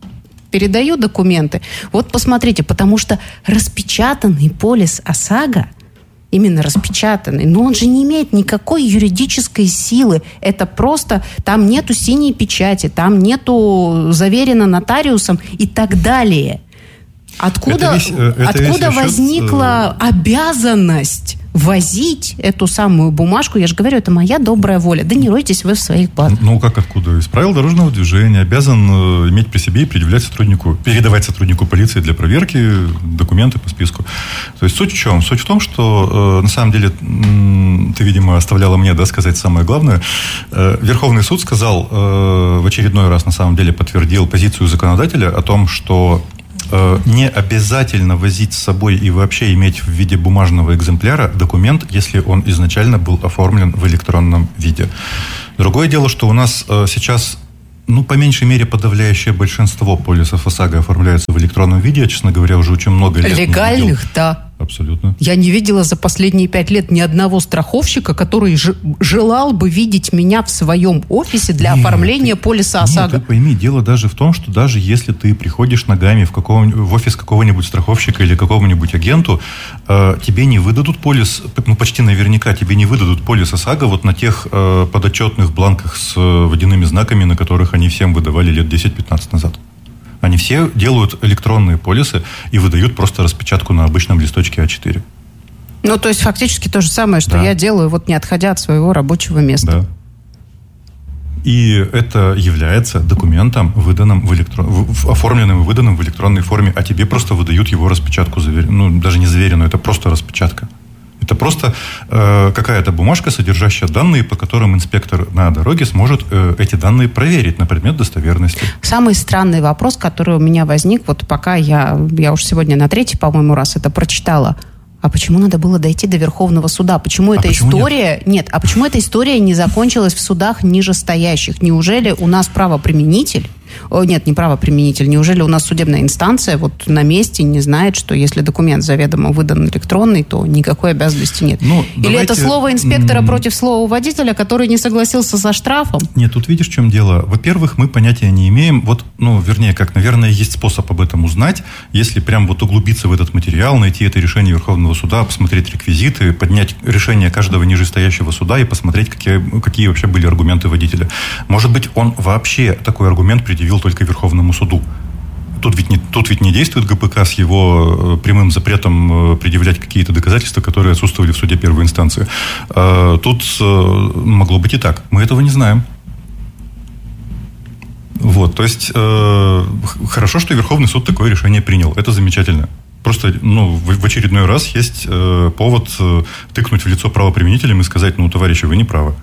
передаю документы. Вот посмотрите, потому что распечатанный полис ОСАГО, именно распечатанный, но он же не имеет никакой юридической силы. Это просто, там нету синей печати, там нету заверено нотариусом и так далее. Откуда, это весь, это откуда весь возникла расчет... обязанность возить эту самую бумажку? Я же говорю, это моя добрая воля. Да не ройтесь вы в своих базах. Ну, как откуда? Из правил дорожного движения обязан иметь при себе и предъявлять сотруднику, передавать сотруднику полиции для проверки документы по списку. То есть суть в чем? Суть в том, что на самом деле ты, видимо, оставляла мне, да, сказать самое главное. Верховный суд сказал в очередной раз, на самом деле, подтвердил позицию законодателя о том, что не обязательно возить с собой и вообще иметь в виде бумажного экземпляра документ, если он изначально был оформлен в электронном виде. Другое дело, что у нас сейчас, ну, по меньшей мере, подавляющее большинство полисов ОСАГО оформляются в электронном виде. Я, честно говоря, уже очень много лет... Легальных, да. Абсолютно. Я не видела за последние пять лет ни одного страховщика, который ж- желал бы видеть меня в своем офисе для нет, оформления ты, полиса ОСАГО. Нет, ты пойми, дело даже в том, что даже если ты приходишь ногами в, в офис какого-нибудь страховщика или какому-нибудь агенту, э, тебе не выдадут полис, ну почти наверняка тебе не выдадут полис ОСАГО вот на тех э, подотчетных бланках с э, водяными знаками, на которых они всем выдавали лет десять-пятнадцать назад. Они все делают электронные полисы и выдают просто распечатку на обычном листочке а четыре. Ну, то есть, фактически то же самое, что да. я делаю, вот не отходя от своего рабочего места. Да. И это является документом, выданным в электрон... в... оформленным и выданным в электронной форме, а тебе просто выдают его распечатку, завер... ну, даже не заверенную, это просто распечатка. Это просто э, какая-то бумажка, содержащая данные, по которым инспектор на дороге сможет э, эти данные проверить на предмет достоверности. Самый странный вопрос, который у меня возник, вот пока я, я уж сегодня на третий, по-моему, раз это прочитала. А почему надо было дойти до Верховного суда? Почему а эта почему история... Нет? нет, а почему эта история не закончилась в судах нижестоящих? Неужели у нас правоприменитель... О, нет, не правоприменитель. Неужели у нас судебная инстанция вот на месте не знает, что если документ заведомо выдан электронный, то никакой обязанности нет? Ну, Или давайте... это слово инспектора м- против слова водителя, который не согласился со штрафом? Нет, тут видишь, в чем дело. Во-первых, мы понятия не имеем. Вот, ну, вернее, как, наверное, есть способ об этом узнать, если прям вот углубиться в этот материал, найти это решение Верховного суда, посмотреть реквизиты, поднять решение каждого нижестоящего суда и посмотреть, какие, какие вообще были аргументы водителя. Может быть, он вообще такой аргумент предъявил только Верховному суду. Тут ведь, не, тут ведь не действует ГПК с его прямым запретом предъявлять какие-то доказательства, которые отсутствовали в суде первой инстанции. Тут могло быть и так. Мы этого не знаем. Вот, то есть хорошо, что Верховный суд такое решение принял. Это замечательно. Просто, ну, в очередной раз есть повод тыкнуть в лицо правоприменителям и сказать: ну, товарищи, вы не правы.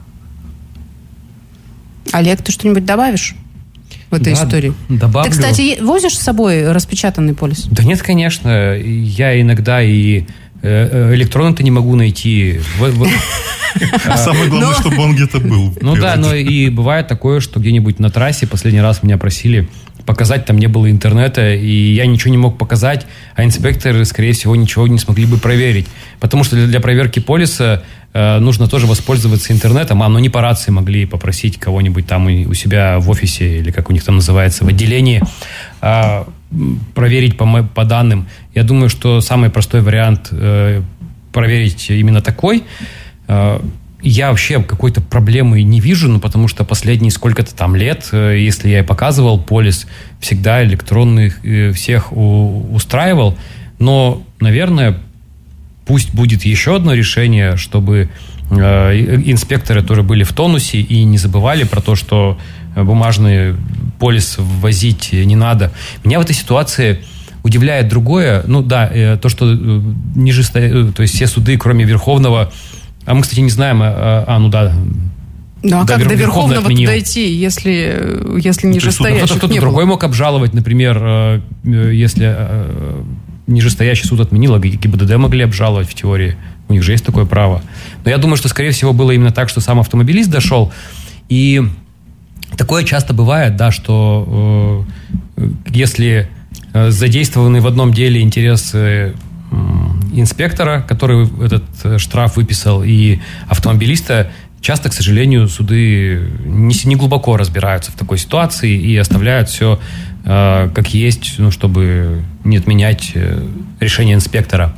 Олег, ты что-нибудь добавишь в этой да, истории? Добавлю. Ты, кстати, возишь с собой распечатанный полис? Да нет, конечно. Я иногда и электронно-то не могу найти. Самое главное, чтобы он где-то был. Ну да, но и бывает такое, что где-нибудь на трассе последний раз меня просили показать, там не было интернета, и я ничего не мог показать, а инспекторы, скорее всего, ничего не смогли бы проверить. Потому что для проверки полиса э, нужно тоже воспользоваться интернетом, а ну не по рации могли попросить кого-нибудь там у себя в офисе, или как у них там называется, в отделении, э, проверить по, по данным. Я думаю, что самый простой вариант э, проверить именно такой. Э, Я вообще какой-то проблемы не вижу, ну, потому что последние сколько-то там лет, если я и показывал полис, всегда электронных всех устраивал. Но, наверное, пусть будет еще одно решение, чтобы инспекторы тоже были в тонусе и не забывали про то, что бумажный полис ввозить не надо. Меня в этой ситуации удивляет другое. Ну да, то, что ниже, то есть все суды, кроме Верховного, А мы, кстати, не знаем, а, а ну да... Ну, а да, как до Верховного отменил. дойти, если, если нижестоящих Кто-то, кто-то не другой было? мог обжаловать, например, если нижестоящий суд отменил, а ГИБДД могли обжаловать в теории. У них же есть такое право. Но я думаю, что, скорее всего, было именно так, что сам автомобилист дошел. И такое часто бывает, да, что э, если задействованы в одном деле интересы инспектора, который этот штраф выписал, и автомобилиста, часто, к сожалению, суды не, не глубоко разбираются в такой ситуации и оставляют все э, как есть, ну, чтобы не отменять э, решение инспектора.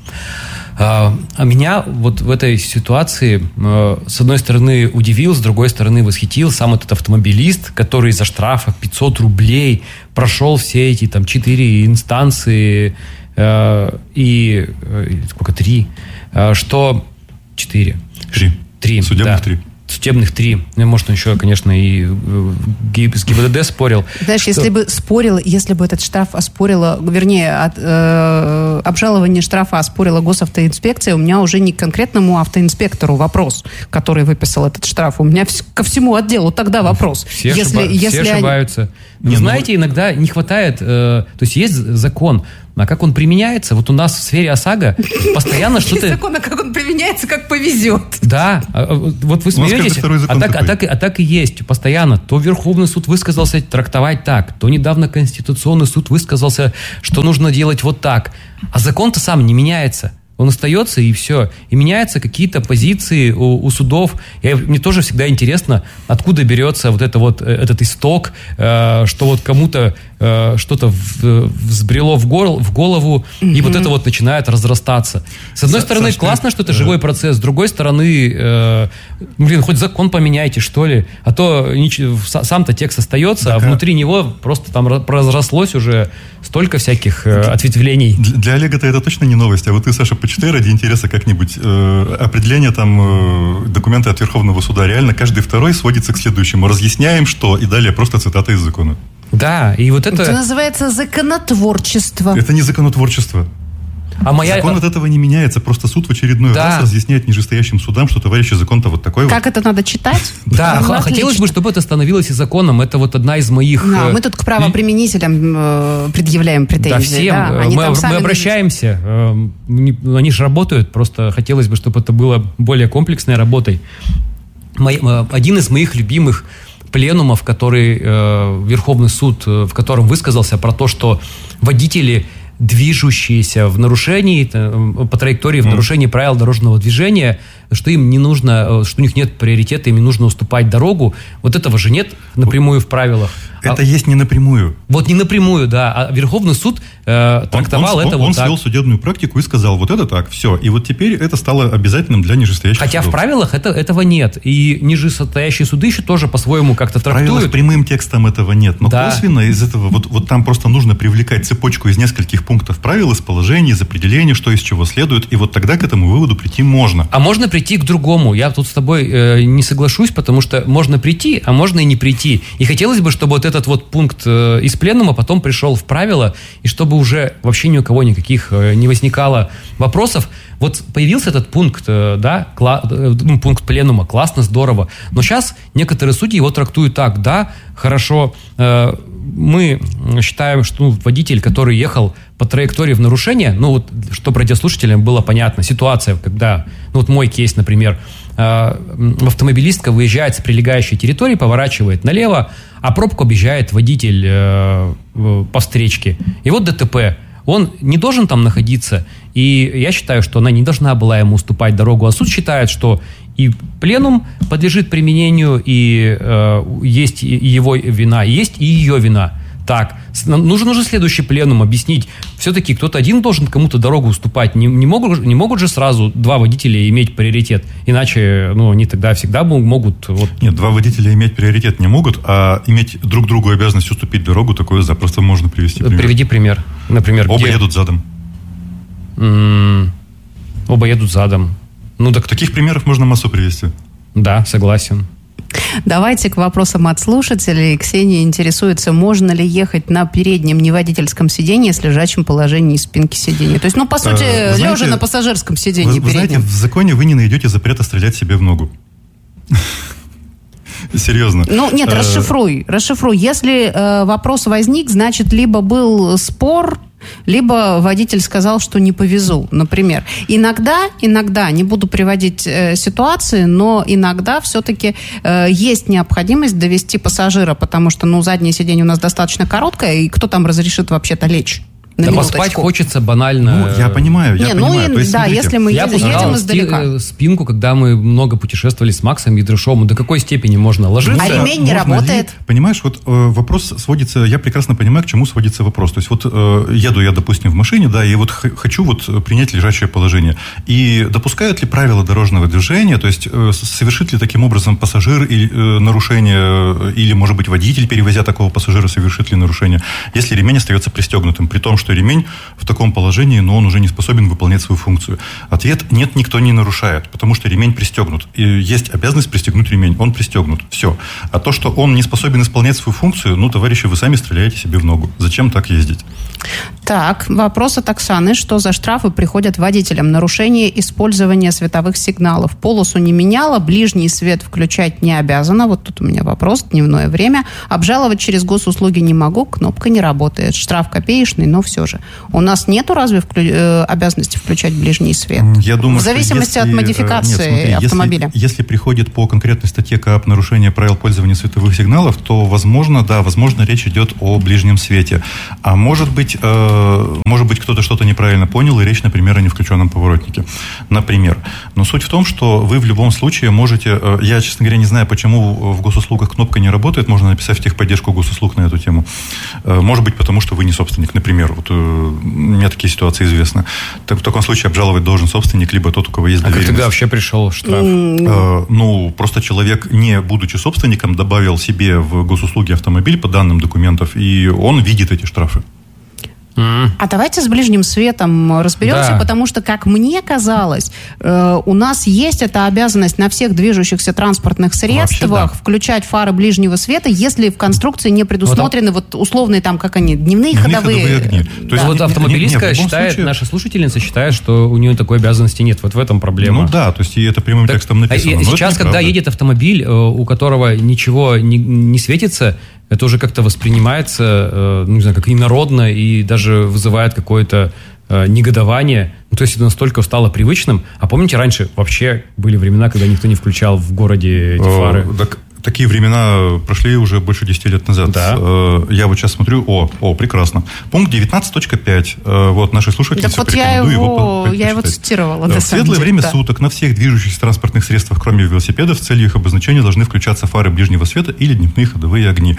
А, а меня вот в этой ситуации э, с одной стороны удивил, с другой стороны восхитил сам этот автомобилист, который за штраф пятьсот рублей прошел все эти там четыре инстанции э, и э, сколько, три, э, что четыре. Три. Три, Судебных да. три. Судебных три. Ну, может, он еще, конечно, и с ГИБДД спорил. Знаешь, что... если бы спорил, если бы этот штраф оспорила, вернее, от, э, обжалование штрафа оспорила госавтоинспекция, у меня уже не к конкретному автоинспектору вопрос, который выписал этот штраф. У меня вс- ко всему отделу тогда вопрос. Все, если, ошиба... если Все ошибаются. Они... Вы не, знаете, ну... иногда не хватает... Э, то есть есть закон, а как он применяется? Вот у нас в сфере ОСАГО постоянно что-то... Закон, а как он применяется, как повезет. Да. Вот вы смеетесь, а так, а, так, а так и есть постоянно. То Верховный суд высказался трактовать так, то недавно Конституционный суд высказался, что нужно делать вот так. А закон-то сам не меняется. Он остается, и все. И меняются какие-то позиции у, у судов. И мне тоже всегда интересно, откуда берется вот это вот, этот исток, э, что вот кому-то э, что-то в, взбрело в, гол, в голову, mm-hmm. и вот это вот начинает разрастаться. С одной С- стороны, Саш, классно, что это живой процесс. С другой стороны, э, блин, хоть закон поменяйте, что ли. А то ничего, сам-то текст остается, так, а внутри него просто там разрослось уже столько всяких э, ответвлений. Для, для Олега-то это точно не новость. А вот ты, Саша, почитай ради интереса как-нибудь э, определение там э, документа от Верховного суда. Реально каждый второй сводится к следующему. Разъясняем, что, и далее просто цитата из закона. Да, и вот это... Это называется законотворчество. Это не законотворчество. А моя... Закон от этого не меняется, просто суд в очередной да. раз разъясняет нижестоящим судам, что, товарищи, закон-то вот такой как вот. это надо читать? Да, ну, хотелось бы, чтобы это становилось и законом. Это вот одна из моих... Да, мы тут к правоприменителям э, предъявляем претензии. Да, всем. Да, мы мы сами... обращаемся. Э, они же работают, просто хотелось бы, чтобы это было более комплексной работой. Мой, один из моих любимых пленумов, который э, Верховный суд, в котором высказался про то, что водители, движущиеся в нарушении, по траектории, в нарушении правил дорожного движения, что им не нужно, что у них нет приоритета, им не нужно уступать дорогу. Вот этого же нет напрямую в правилах. Это а, есть не напрямую. Вот не напрямую, да. А Верховный суд э, трактовал он, он, это он, вот он так. Он свел судебную практику и сказал, вот это так, все. И вот теперь это стало обязательным для нижестоящих Хотя судов. в правилах это, этого нет. И нижестоящие суды еще тоже по-своему как-то трактуют. В правилах прямым текстом этого нет. Но да. косвенно из этого, вот, вот там просто нужно привлекать цепочку из нескольких пунктов правил, из положений, из определений, что из чего следует. И вот тогда к этому выводу прийти можно. А можно прийти к другому. Я тут с тобой э, не соглашусь, потому что можно прийти, а можно и не прийти. И хотелось бы, чтобы вот этот вот пункт э, из пленума потом пришел в правила, и чтобы уже вообще ни у кого никаких э, не возникало вопросов. Вот появился этот пункт, э, да, кла- э, ну, пункт пленума, классно, здорово. Но сейчас некоторые судьи его трактуют так, да, хорошо, э, мы считаем, что ну, водитель, который ехал по траектории в нарушение, ну вот, чтобы радиослушателям было понятно, ситуация, когда, ну вот мой кейс, например, э, автомобилистка выезжает с прилегающей территории, поворачивает налево, а пробку объезжает водитель э, по встречке. И вот ДТП. Он не должен там находиться, и я считаю, что она не должна была ему уступать дорогу, а суд считает, что и пленум подлежит применению, и э, есть и его вина, и есть и ее вина. Так, нужен уже следующий пленум объяснить. Все-таки кто-то один должен кому-то дорогу уступать. Не, не, могут, не могут же сразу два водителя иметь приоритет. Иначе ну, они тогда всегда могут... Вот... Нет, два водителя иметь приоритет не могут, а иметь друг другу обязанность уступить дорогу, такое запросто можно привести пример. Приведи пример. Например, Оба где... едут задом. М-м- оба едут задом. Ну, так... Таких примеров можно массу привести. Да, согласен. Давайте к вопросам от слушателей. Ксения интересуется, можно ли ехать на переднем неводительском сиденье с лежачим положением спинки сиденья. То есть, ну, по сути, а, знаете, лежа на пассажирском сиденье. Вы, вы знаете, в законе вы не найдете запрета стрелять себе в ногу. Серьезно. Ну, нет, расшифруй, расшифруй. Если э, вопрос возник, значит, либо был спор, либо водитель сказал, что не повезу, например. Иногда, иногда, не буду приводить э, ситуации, но иногда все-таки э, есть необходимость довести пассажира, потому что, ну, заднее сиденье у нас достаточно короткое, и кто там разрешит вообще-то лечь? Да поспать хочется банально. Ну, я понимаю, я не, понимаю. Ну, То есть, да, смотрите, если мы я едем, едем издалека. Спинку, когда мы много путешествовали с Максом Ядрышовым, до какой степени можно ложиться? А ремень не работает. Ли, понимаешь, вот э, вопрос сводится, я прекрасно понимаю, к чему сводится вопрос. То есть вот э, еду я, допустим, в машине, да, и вот х- хочу вот принять лежачее положение. И допускают ли правила дорожного движения, то есть э, совершит ли таким образом пассажир или, э, нарушение, или, может быть, водитель, перевозя такого пассажира, совершит ли нарушение, если ремень остается пристегнутым, при том, что ремень в таком положении, но он уже не способен выполнять свою функцию. Ответ – нет, никто не нарушает, потому что ремень пристегнут. И есть обязанность пристегнуть ремень, он пристегнут, все. А то, что он не способен исполнять свою функцию, ну, товарищи, вы сами стреляете себе в ногу. Зачем так ездить? Так, вопрос от Оксаны. Что за штрафы приходят водителям? Нарушение использования световых сигналов. Полосу не меняла, ближний свет включать не обязана. Вот тут у меня вопрос, дневное время. Обжаловать через госуслуги не могу, кнопка не работает. Штраф копеечный, но все же. У нас нету разве вклю... э, обязанности включать ближний свет? Я думаю, в зависимости если, от модификации нет, смотри, автомобиля. Если, если приходит по конкретной статье КАП нарушение правил пользования световых сигналов, то, возможно, да, возможно, речь идет о ближнем свете. А может быть, э, может быть, кто-то что-то неправильно понял, и речь, например, о невключенном поворотнике. Например. Но суть в том, что вы в любом случае можете... Э, я, честно говоря, не знаю, почему в госуслугах кнопка не работает. Можно написать в техподдержку госуслуг на эту тему. Э, может быть, потому что вы не собственник, например. Вот, э, мне такие ситуации известны. Так, в таком случае обжаловать должен собственник, либо тот, у кого есть доверенность. А как тогда вообще пришел штраф? Э, ну, просто человек, не будучи собственником, добавил себе в госуслуги автомобиль по данным документов, и он видит эти штрафы. Mm. А давайте с ближним светом разберемся, да. Потому что, как мне казалось, э, у нас есть эта обязанность на всех движущихся транспортных средствах Вообще, да. включать фары ближнего света, если в конструкции не предусмотрены вот, вот условные там, как они, дневные, дневные ходовые... ходовые огни. Да. То есть вот автомобилистка не, не, считает, случае... наша слушательница считает, что у нее такой обязанности нет. Вот в этом проблема. Ну да, то есть и это прямым так, текстом написано. А сейчас, когда правда. едет автомобиль, у которого ничего не, не светится, это уже как-то воспринимается, ну, не знаю, как инородно и даже вызывает какое-то э, негодование. Ну, то есть это настолько стало привычным. А помните, раньше вообще были времена, когда никто не включал в городе эти фары? О, так, такие времена прошли уже больше десяти лет назад. Да. Э, я вот сейчас смотрю, о, о, прекрасно. Пункт девятнадцать точка пять. Э, вот, наши слушательницы, так вот порекомендую я его, его по- я его цитировала. В светлое время да. суток на всех движущихся транспортных средствах, кроме велосипедов, с целью их обозначения должны включаться фары ближнего света или дневные ходовые огни.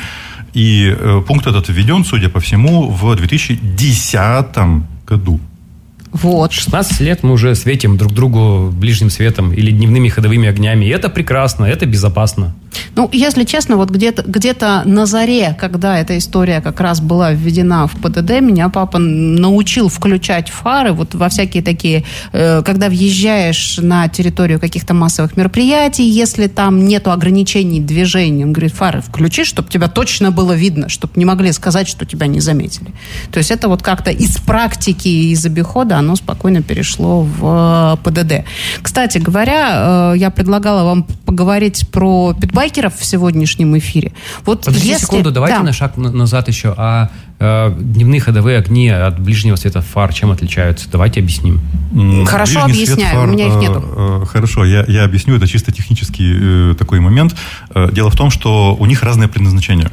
И э, пункт этот введен, судя по всему, в две тысячи десятом году. Вот. шестнадцать лет мы уже светим друг другу ближним светом или дневными ходовыми огнями. И это прекрасно, это безопасно. Ну, если честно, вот где-то, где-то на заре, когда эта история как раз была введена в ПДД, меня папа научил включать фары вот во всякие такие, э, когда въезжаешь на территорию каких-то массовых мероприятий, если там нету ограничений движения, он говорит, фары включи, чтобы тебя точно было видно, чтобы не могли сказать, что тебя не заметили. То есть это вот как-то из практики, из обихода оно спокойно перешло в ПДД. Кстати говоря, э, я предлагала вам поговорить про питбайкеров в сегодняшнем эфире. Вот Подожди если... секунду, давайте да. на шаг назад еще. А э, дневные ходовые огни от ближнего света фар чем отличаются? Давайте объясним. Хорошо, Ближний объясняю, фар, у меня их нету. Э, э, хорошо, я, я объясню, это чисто технический э, такой момент. Э, дело в том, что у них разное предназначение.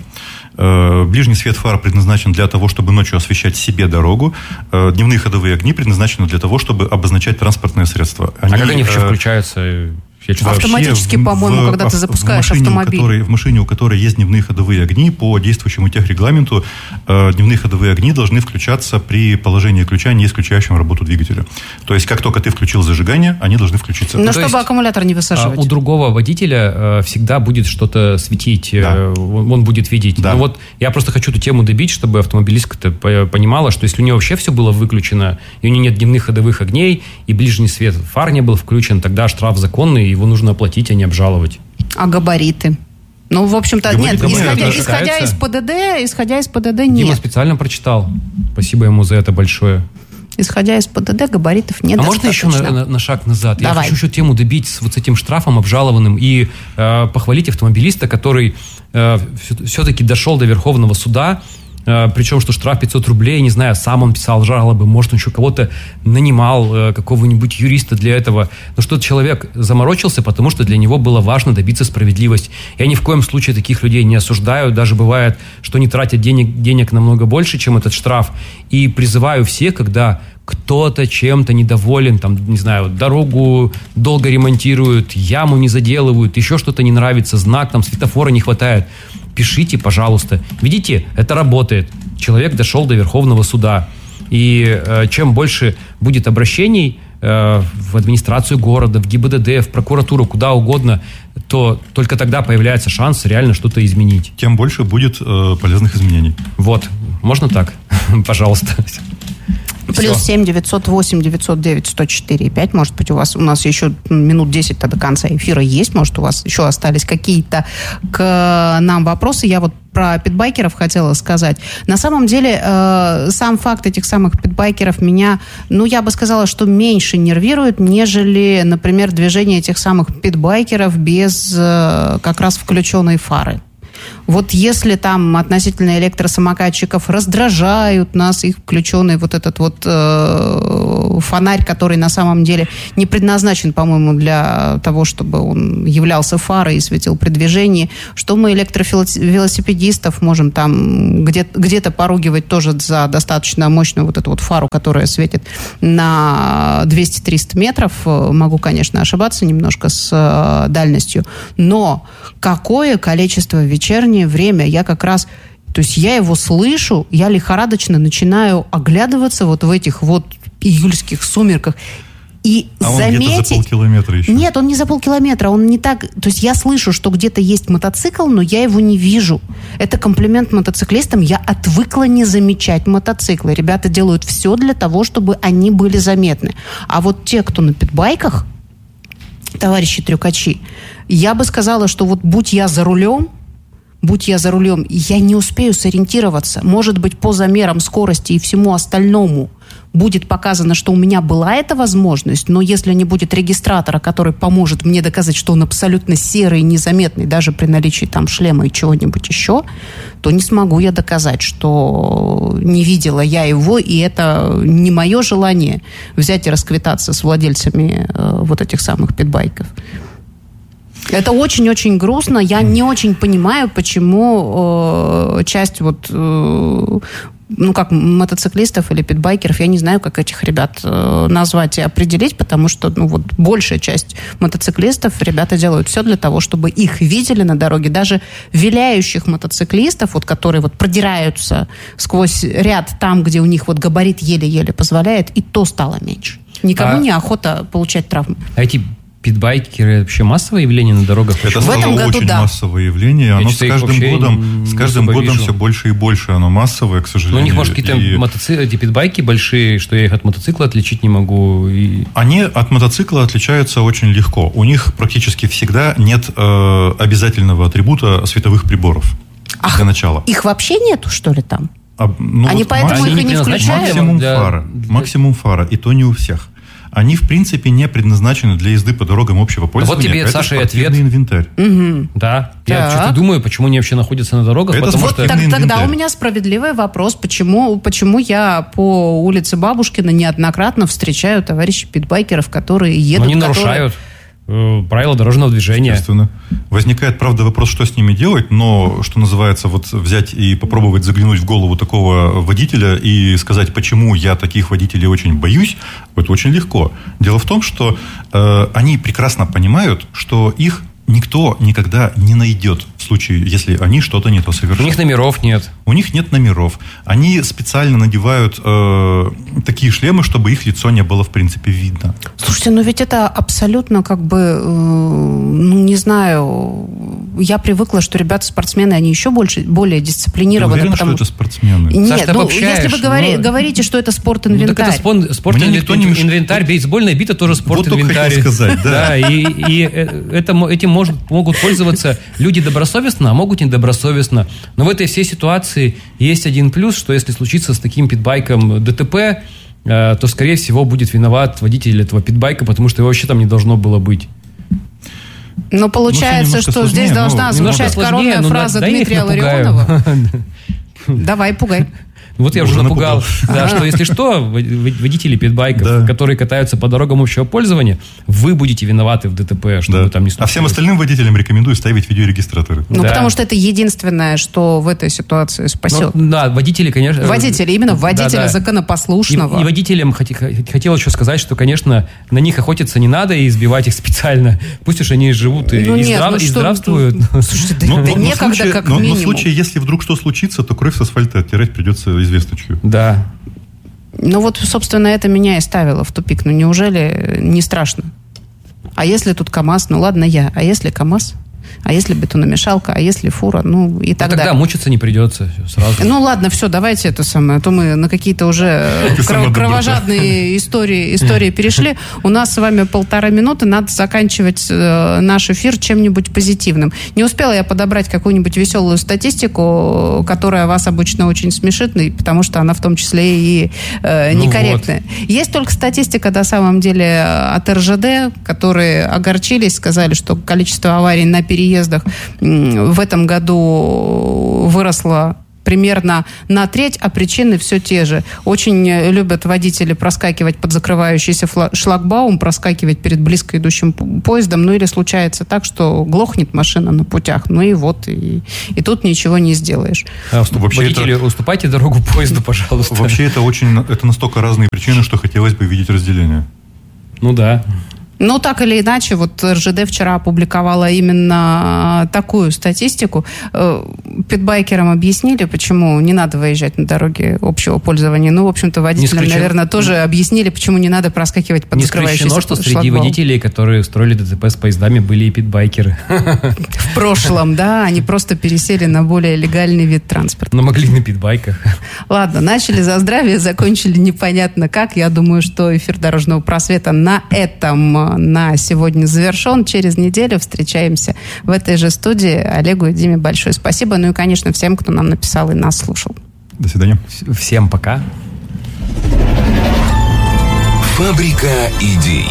Ближний свет фар предназначен для того, чтобы ночью освещать себе дорогу. Дневные ходовые огни предназначены для того, чтобы обозначать транспортное средство. Они, а как они вообще э... включаются? Автоматически, в, по-моему, в, когда ты запускаешь в машине, автомобиль. У которой, в машине, у которой есть дневные ходовые огни, по действующему техрегламенту э, дневные ходовые огни должны включаться при положении ключа, не исключающем работу двигателя. То есть, как только ты включил зажигание, они должны включиться. Но То чтобы есть, аккумулятор не высаживать. У другого водителя э, всегда будет что-то светить, да. э, он, он будет видеть. Да. Но вот я просто хочу эту тему добить, чтобы автомобилистка понимала, что если у нее вообще все было выключено, и у нее нет дневных ходовых огней, и ближний свет фар не был включен, тогда штраф законный, его нужно оплатить, а не обжаловать. А габариты? Ну, в общем-то, Габариты, нет, габариты исходя, считаются? исходя из ПДД, исходя из ПДД, нет. Дима специально прочитал. Спасибо ему за это большое. Исходя из ПДД, габаритов нет. А можно еще на, на, на шаг назад? Давай. Я хочу еще тему добить с вот с этим штрафом обжалованным и э, похвалить автомобилиста, который э, все-таки дошел до Верховного суда. Причем, что штраф пятьсот рублей, не знаю, сам он писал жалобы, может, он еще кого-то нанимал, какого-нибудь юриста для этого. Но что человек заморочился, потому что для него было важно добиться справедливости. Я ни в коем случае таких людей не осуждаю. Даже бывает, что они тратят денег, денег намного больше, чем этот штраф. И призываю всех, когда кто-то чем-то недоволен, там, не знаю, дорогу долго ремонтируют, яму не заделывают, еще что-то не нравится, знак, там, светофора не хватает. Пишите, пожалуйста. Видите, это работает. Человек дошел до Верховного суда. И э, чем больше будет обращений э, в администрацию города, в ГИБДД, в прокуратуру, куда угодно, то только тогда появляется шанс реально что-то изменить. Тем больше будет э, полезных изменений. Вот. Можно так? Пожалуйста. Плюс семь девятьсот восемь девятьсот девять сто четыре и пять. Может быть, у вас у нас еще минут десять-то до конца эфира есть. Может, у вас еще остались какие-то к нам вопросы. Я вот про питбайкеров хотела сказать. На самом деле, э, сам факт этих самых питбайкеров меня, ну, я бы сказала, что меньше нервирует, нежели, например, движение этих самых питбайкеров без э, как раз включенной фары. Вот если там относительно электросамокатчиков раздражают нас их включенный вот этот вот э, фонарь, который на самом деле не предназначен, по-моему, для того, чтобы он являлся фарой и светил при движении, что мы электровелосипедистов можем там где-то, где-то поругивать тоже за достаточно мощную вот эту вот фару, которая светит на двести-триста метров. Могу, конечно, ошибаться немножко с э, дальностью, но какое количество вечернее время я как раз... То есть я его слышу, я лихорадочно начинаю оглядываться вот в этих вот июльских сумерках. И а заметить... он где-то за полкилометра еще. Нет, он не за полкилометра, он не так... То есть я слышу, что где-то есть мотоцикл, но я его не вижу. Это комплимент мотоциклистам. Я отвыкла не замечать мотоциклы. Ребята делают все для того, чтобы они были заметны. А вот те, кто на питбайках, товарищи трюкачи, я бы сказала, что вот будь я за рулем, будь я за рулем, я не успею сориентироваться. Может быть, по замерам скорости и всему остальному будет показано, что у меня была эта возможность, но если не будет регистратора, который поможет мне доказать, что он абсолютно серый и незаметный, даже при наличии там шлема и чего-нибудь еще, то не смогу я доказать, что не видела я его, и это не мое желание взять и расквитаться с владельцами э, вот этих самых питбайков. Это очень-очень грустно. Я не очень понимаю, почему э, часть вот... Э, ну, как мотоциклистов или питбайкеров, я не знаю, как этих ребят э, назвать и определить, потому что, ну, вот большая часть мотоциклистов, ребята делают все для того, чтобы их видели на дороге. Даже виляющих мотоциклистов, вот, которые вот продираются сквозь ряд там, где у них вот габарит еле-еле позволяет, и то стало меньше. Никому а... не охота получать травмы. А эти питбайкеры вообще массовое явление на дорогах? Это в этом году, очень да. массовое явление. Я оно с каждым годом, с каждым годом все больше и больше. Оно массовое, к сожалению. Но у них, может, какие-то и... мотоциклы, эти питбайки большие, что я их от мотоцикла отличить не могу. И... Они от мотоцикла отличаются очень легко. У них практически всегда нет э, обязательного атрибута световых приборов. Ах, для начала. Их вообще нету, что ли, там? А, ну, Они вот поэтому их и не включают? Максимум для... фара. Максимум фара. И то не у всех. Они, в принципе, не предназначены для езды по дорогам общего пользования. Вот тебе, это Саша, и ответ. Инвентарь. Угу. Да. Я Так. что-то думаю, почему они вообще находятся на дорогах. Это потому Вот что... так, тогда инвентарь. у меня справедливый вопрос. Почему, почему я по улице Бабушкина неоднократно встречаю товарищей питбайкеров, которые едут... они которые... нарушают э, правила дорожного движения. Естественно. Возникает, правда, вопрос, что с ними делать, но, что называется, вот взять и попробовать заглянуть в голову такого водителя и сказать, почему я таких водителей очень боюсь, это очень легко. Дело в том, что э, они прекрасно понимают, что их никто никогда не найдет в случае, если они что-то не то совершат. У них номеров нет. У них нет номеров. Они специально надевают э, такие шлемы, чтобы их лицо не было, в принципе, видно. Слушайте, ну ведь это абсолютно как бы, э, ну не знаю, я привыкла, что ребята-спортсмены, они еще больше, более дисциплинированы. Ты уверен, потому... что это спортсмены? Нет, Саш, ты ну, обобщаешь, если вы говори, но... говорите, что это спорт-инвентарь. Ну, так это спон... спорт-инвентарь, бейсбольная бита тоже спорт-инвентарь. Вот сказать, да. Да, и, и это, этим может, могут пользоваться люди добросовестно, а могут недобросовестно. Но в этой всей ситуации есть один плюс, что если случится с таким питбайком ДТП, то, скорее всего, будет виноват водитель этого питбайка, потому что его вообще там не должно было быть. Но получается, ну, что сложнее, здесь должна звучать коронная фраза да, Дмитрия Ларионова. Давай, пугай. Вот я уже, уже напугал, да, что если что, водители питбайков, да. которые катаются по дорогам общего пользования, вы будете виноваты в ДТП, чтобы да. там не случилось. А всем остальным водителям рекомендую ставить видеорегистраторы. Ну, да. потому что это единственное, что в этой ситуации спасет. Ну, да, водители, конечно... Водители, именно водителя да, да. законопослушного. И, и водителям хотел еще сказать, что, конечно, на них охотиться не надо и избивать их специально. Пусть уж они живут и, ну, и, нет, здрав... ну, и здравствуют. Ну, слушайте, да, но, да но, некогда, но случае, как но, минимум. Но в случае, если вдруг что случится, то кровь с асфальта оттирать придется известно чью. Да. Ну вот, собственно, это меня и ставило в тупик. Ну неужели не страшно? А если тут КАМАЗ? Ну ладно, я. А если КАМАЗ? А если бетономешалка? А если фура? Ну и так ну, тогда далее. мучиться не придется сразу. Ну ладно, все, давайте это самое. А то мы на какие-то уже кров- кровожадные истории, истории перешли. У нас с вами полтора минуты. Надо заканчивать наш эфир чем-нибудь позитивным. Не успела я подобрать какую-нибудь веселую статистику, которая вас обычно очень смешит, потому что она в том числе и э, некорректная. Ну вот. Есть только статистика, на самом деле, от эр жэ дэ, которые огорчились, сказали, что количество аварий на переездах в этом году выросло примерно на треть, а причины все те же. Очень любят водители проскакивать под закрывающийся шлагбаум, проскакивать перед близко идущим поездом, ну или случается так, что глохнет машина на путях, ну и вот, и, и тут ничего не сделаешь. А, водители, это... уступайте дорогу поезду, пожалуйста. Вообще это очень, это настолько разные причины, что хотелось бы видеть разделение. Ну да. Ну, так или иначе, вот эр жэ дэ вчера опубликовала именно такую статистику. Питбайкерам объяснили, почему не надо выезжать на дороге общего пользования. Ну, в общем-то, водителям, наверное, тоже объяснили, почему не надо проскакивать под закрывающийся шлагбаум. Не исключено, что среди водителей, которые устроили ДТП с поездами, были и питбайкеры. В прошлом, да, они просто пересели на более легальный вид транспорта. Но могли на питбайках. Ладно, начали за здравие, закончили непонятно как. Я думаю, что эфир «Дорожного просвета» на этом на сегодня завершен. Через неделю встречаемся в этой же студии. Олегу и Диме большое спасибо. Ну и, конечно, всем, кто нам написал и нас слушал. До свидания. Всем пока. Фабрика идей.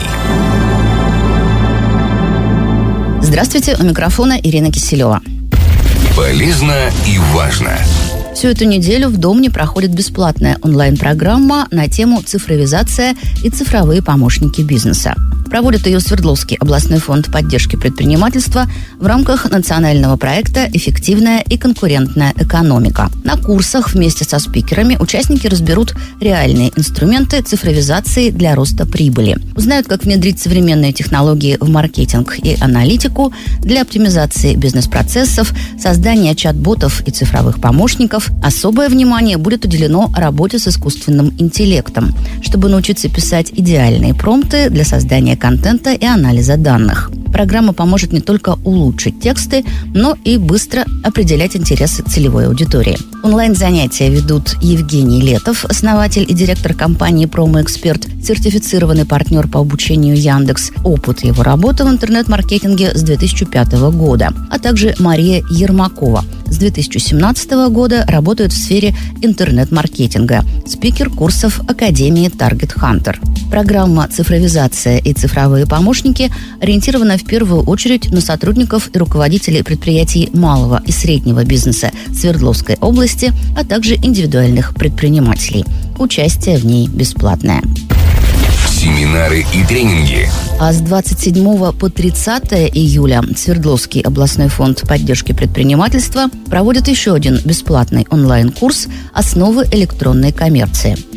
Здравствуйте, у микрофона Ирина Киселева. Полезно и важно. Всю эту неделю в Домне проходит бесплатная онлайн-программа на тему «Цифровизация и цифровые помощники бизнеса». Проводит ее Свердловский областной фонд поддержки предпринимательства в рамках национального проекта «Эффективная и конкурентная экономика». На курсах вместе со спикерами участники разберут реальные инструменты цифровизации для роста прибыли. Узнают, как внедрить современные технологии в маркетинг и аналитику для оптимизации бизнес-процессов, создания чат-ботов и цифровых помощников. Особое внимание будет уделено работе с искусственным интеллектом, чтобы научиться писать идеальные промпты для создания контента и анализа данных. Программа поможет не только улучшить тексты, но и быстро определять интересы целевой аудитории. Онлайн-занятия ведут Евгений Летов, основатель и директор компании «Промо-эксперт», сертифицированный партнер по обучению Яндекс. Опыт его работы в интернет-маркетинге с две тысячи пятого года, а также Мария Ермакова. С две тысячи семнадцатого года работает в сфере интернет-маркетинга. Спикер курсов Академии Target Hunter. Программа «Цифровизация и цифровые помощники» ориентирована в первую очередь на сотрудников и руководителей предприятий малого и среднего бизнеса Свердловской области, а также индивидуальных предпринимателей. Участие в ней бесплатное. Семинары и тренинги. А с двадцать седьмого по тридцатое июля Свердловский областной фонд поддержки предпринимательства проводит еще один бесплатный онлайн-курс «Основы электронной коммерции».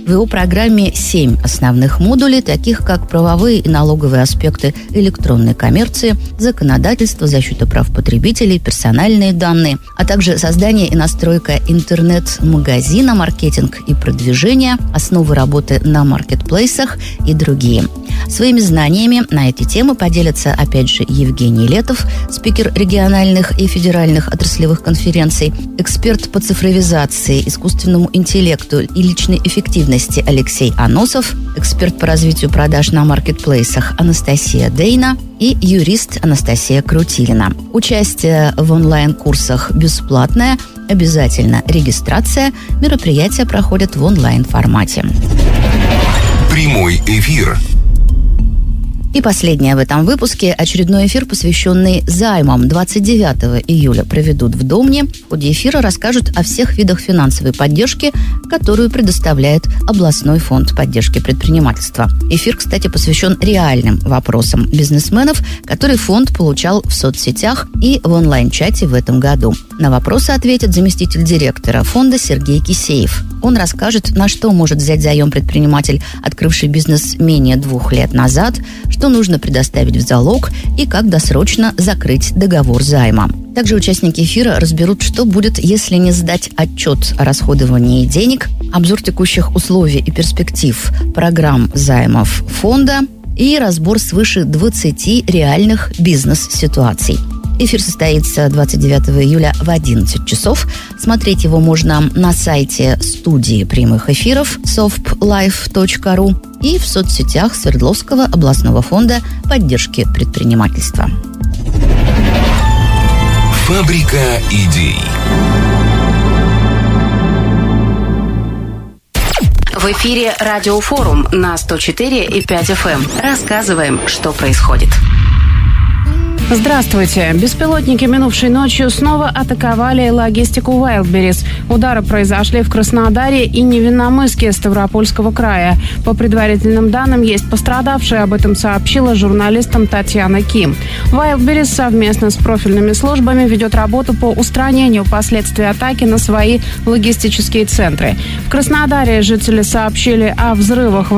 В его программе семь основных модулей, таких как правовые и налоговые аспекты электронной коммерции, законодательство, защита прав потребителей, персональные данные, а также создание и настройка интернет-магазина, маркетинг и продвижение, основы работы на маркетплейсах и другие. Своими знаниями на эти темы поделятся, опять же, Евгений Летов, спикер региональных и федеральных отраслевых конференций, эксперт по цифровизации, искусственному интеллекту и личной эффективности Алексей Аносов, эксперт по развитию продаж на маркетплейсах Анастасия Дейна и юрист Анастасия Крутилина. Участие в онлайн-курсах бесплатное, обязательно регистрация. Мероприятия проходят в онлайн-формате. Прямой эфир. И последнее в этом выпуске. Очередной эфир, посвященный займам, двадцать девятого июля проведут в Домне. В ходе эфира расскажут о всех видах финансовой поддержки, которую предоставляет областной фонд поддержки предпринимательства. Эфир, кстати, посвящен реальным вопросам бизнесменов, которые фонд получал в соцсетях и в онлайн-чате в этом году. На вопросы ответит заместитель директора фонда Сергей Кисеев. Он расскажет, на что может взять заем предприниматель, открывший бизнес менее двух лет назад, что нужно предоставить в залог и как досрочно закрыть договор займа. Также участники эфира разберут, что будет, если не сдать отчет о расходовании денег, обзор текущих условий и перспектив программ займов фонда и разбор свыше двадцати реальных бизнес-ситуаций. Эфир состоится двадцать девятого июля в одиннадцать часов. Смотреть его можно на сайте студии прямых эфиров софтлайф точка ру и в соцсетях Свердловского областного фонда поддержки предпринимательства. Фабрика идей. В эфире Радиофорум на сто четыре и пять эф эм. Рассказываем, что происходит. Здравствуйте. Беспилотники минувшей ночью снова атаковали логистику Wildberries. Удары произошли в Краснодаре и Невинномысске Ставропольского края. По предварительным данным, есть пострадавшие. Об этом сообщила журналистам Татьяна Ким. Wildberries совместно с профильными службами ведет работу по устранению последствий атаки на свои логистические центры. В Краснодаре жители сообщили о взрывах в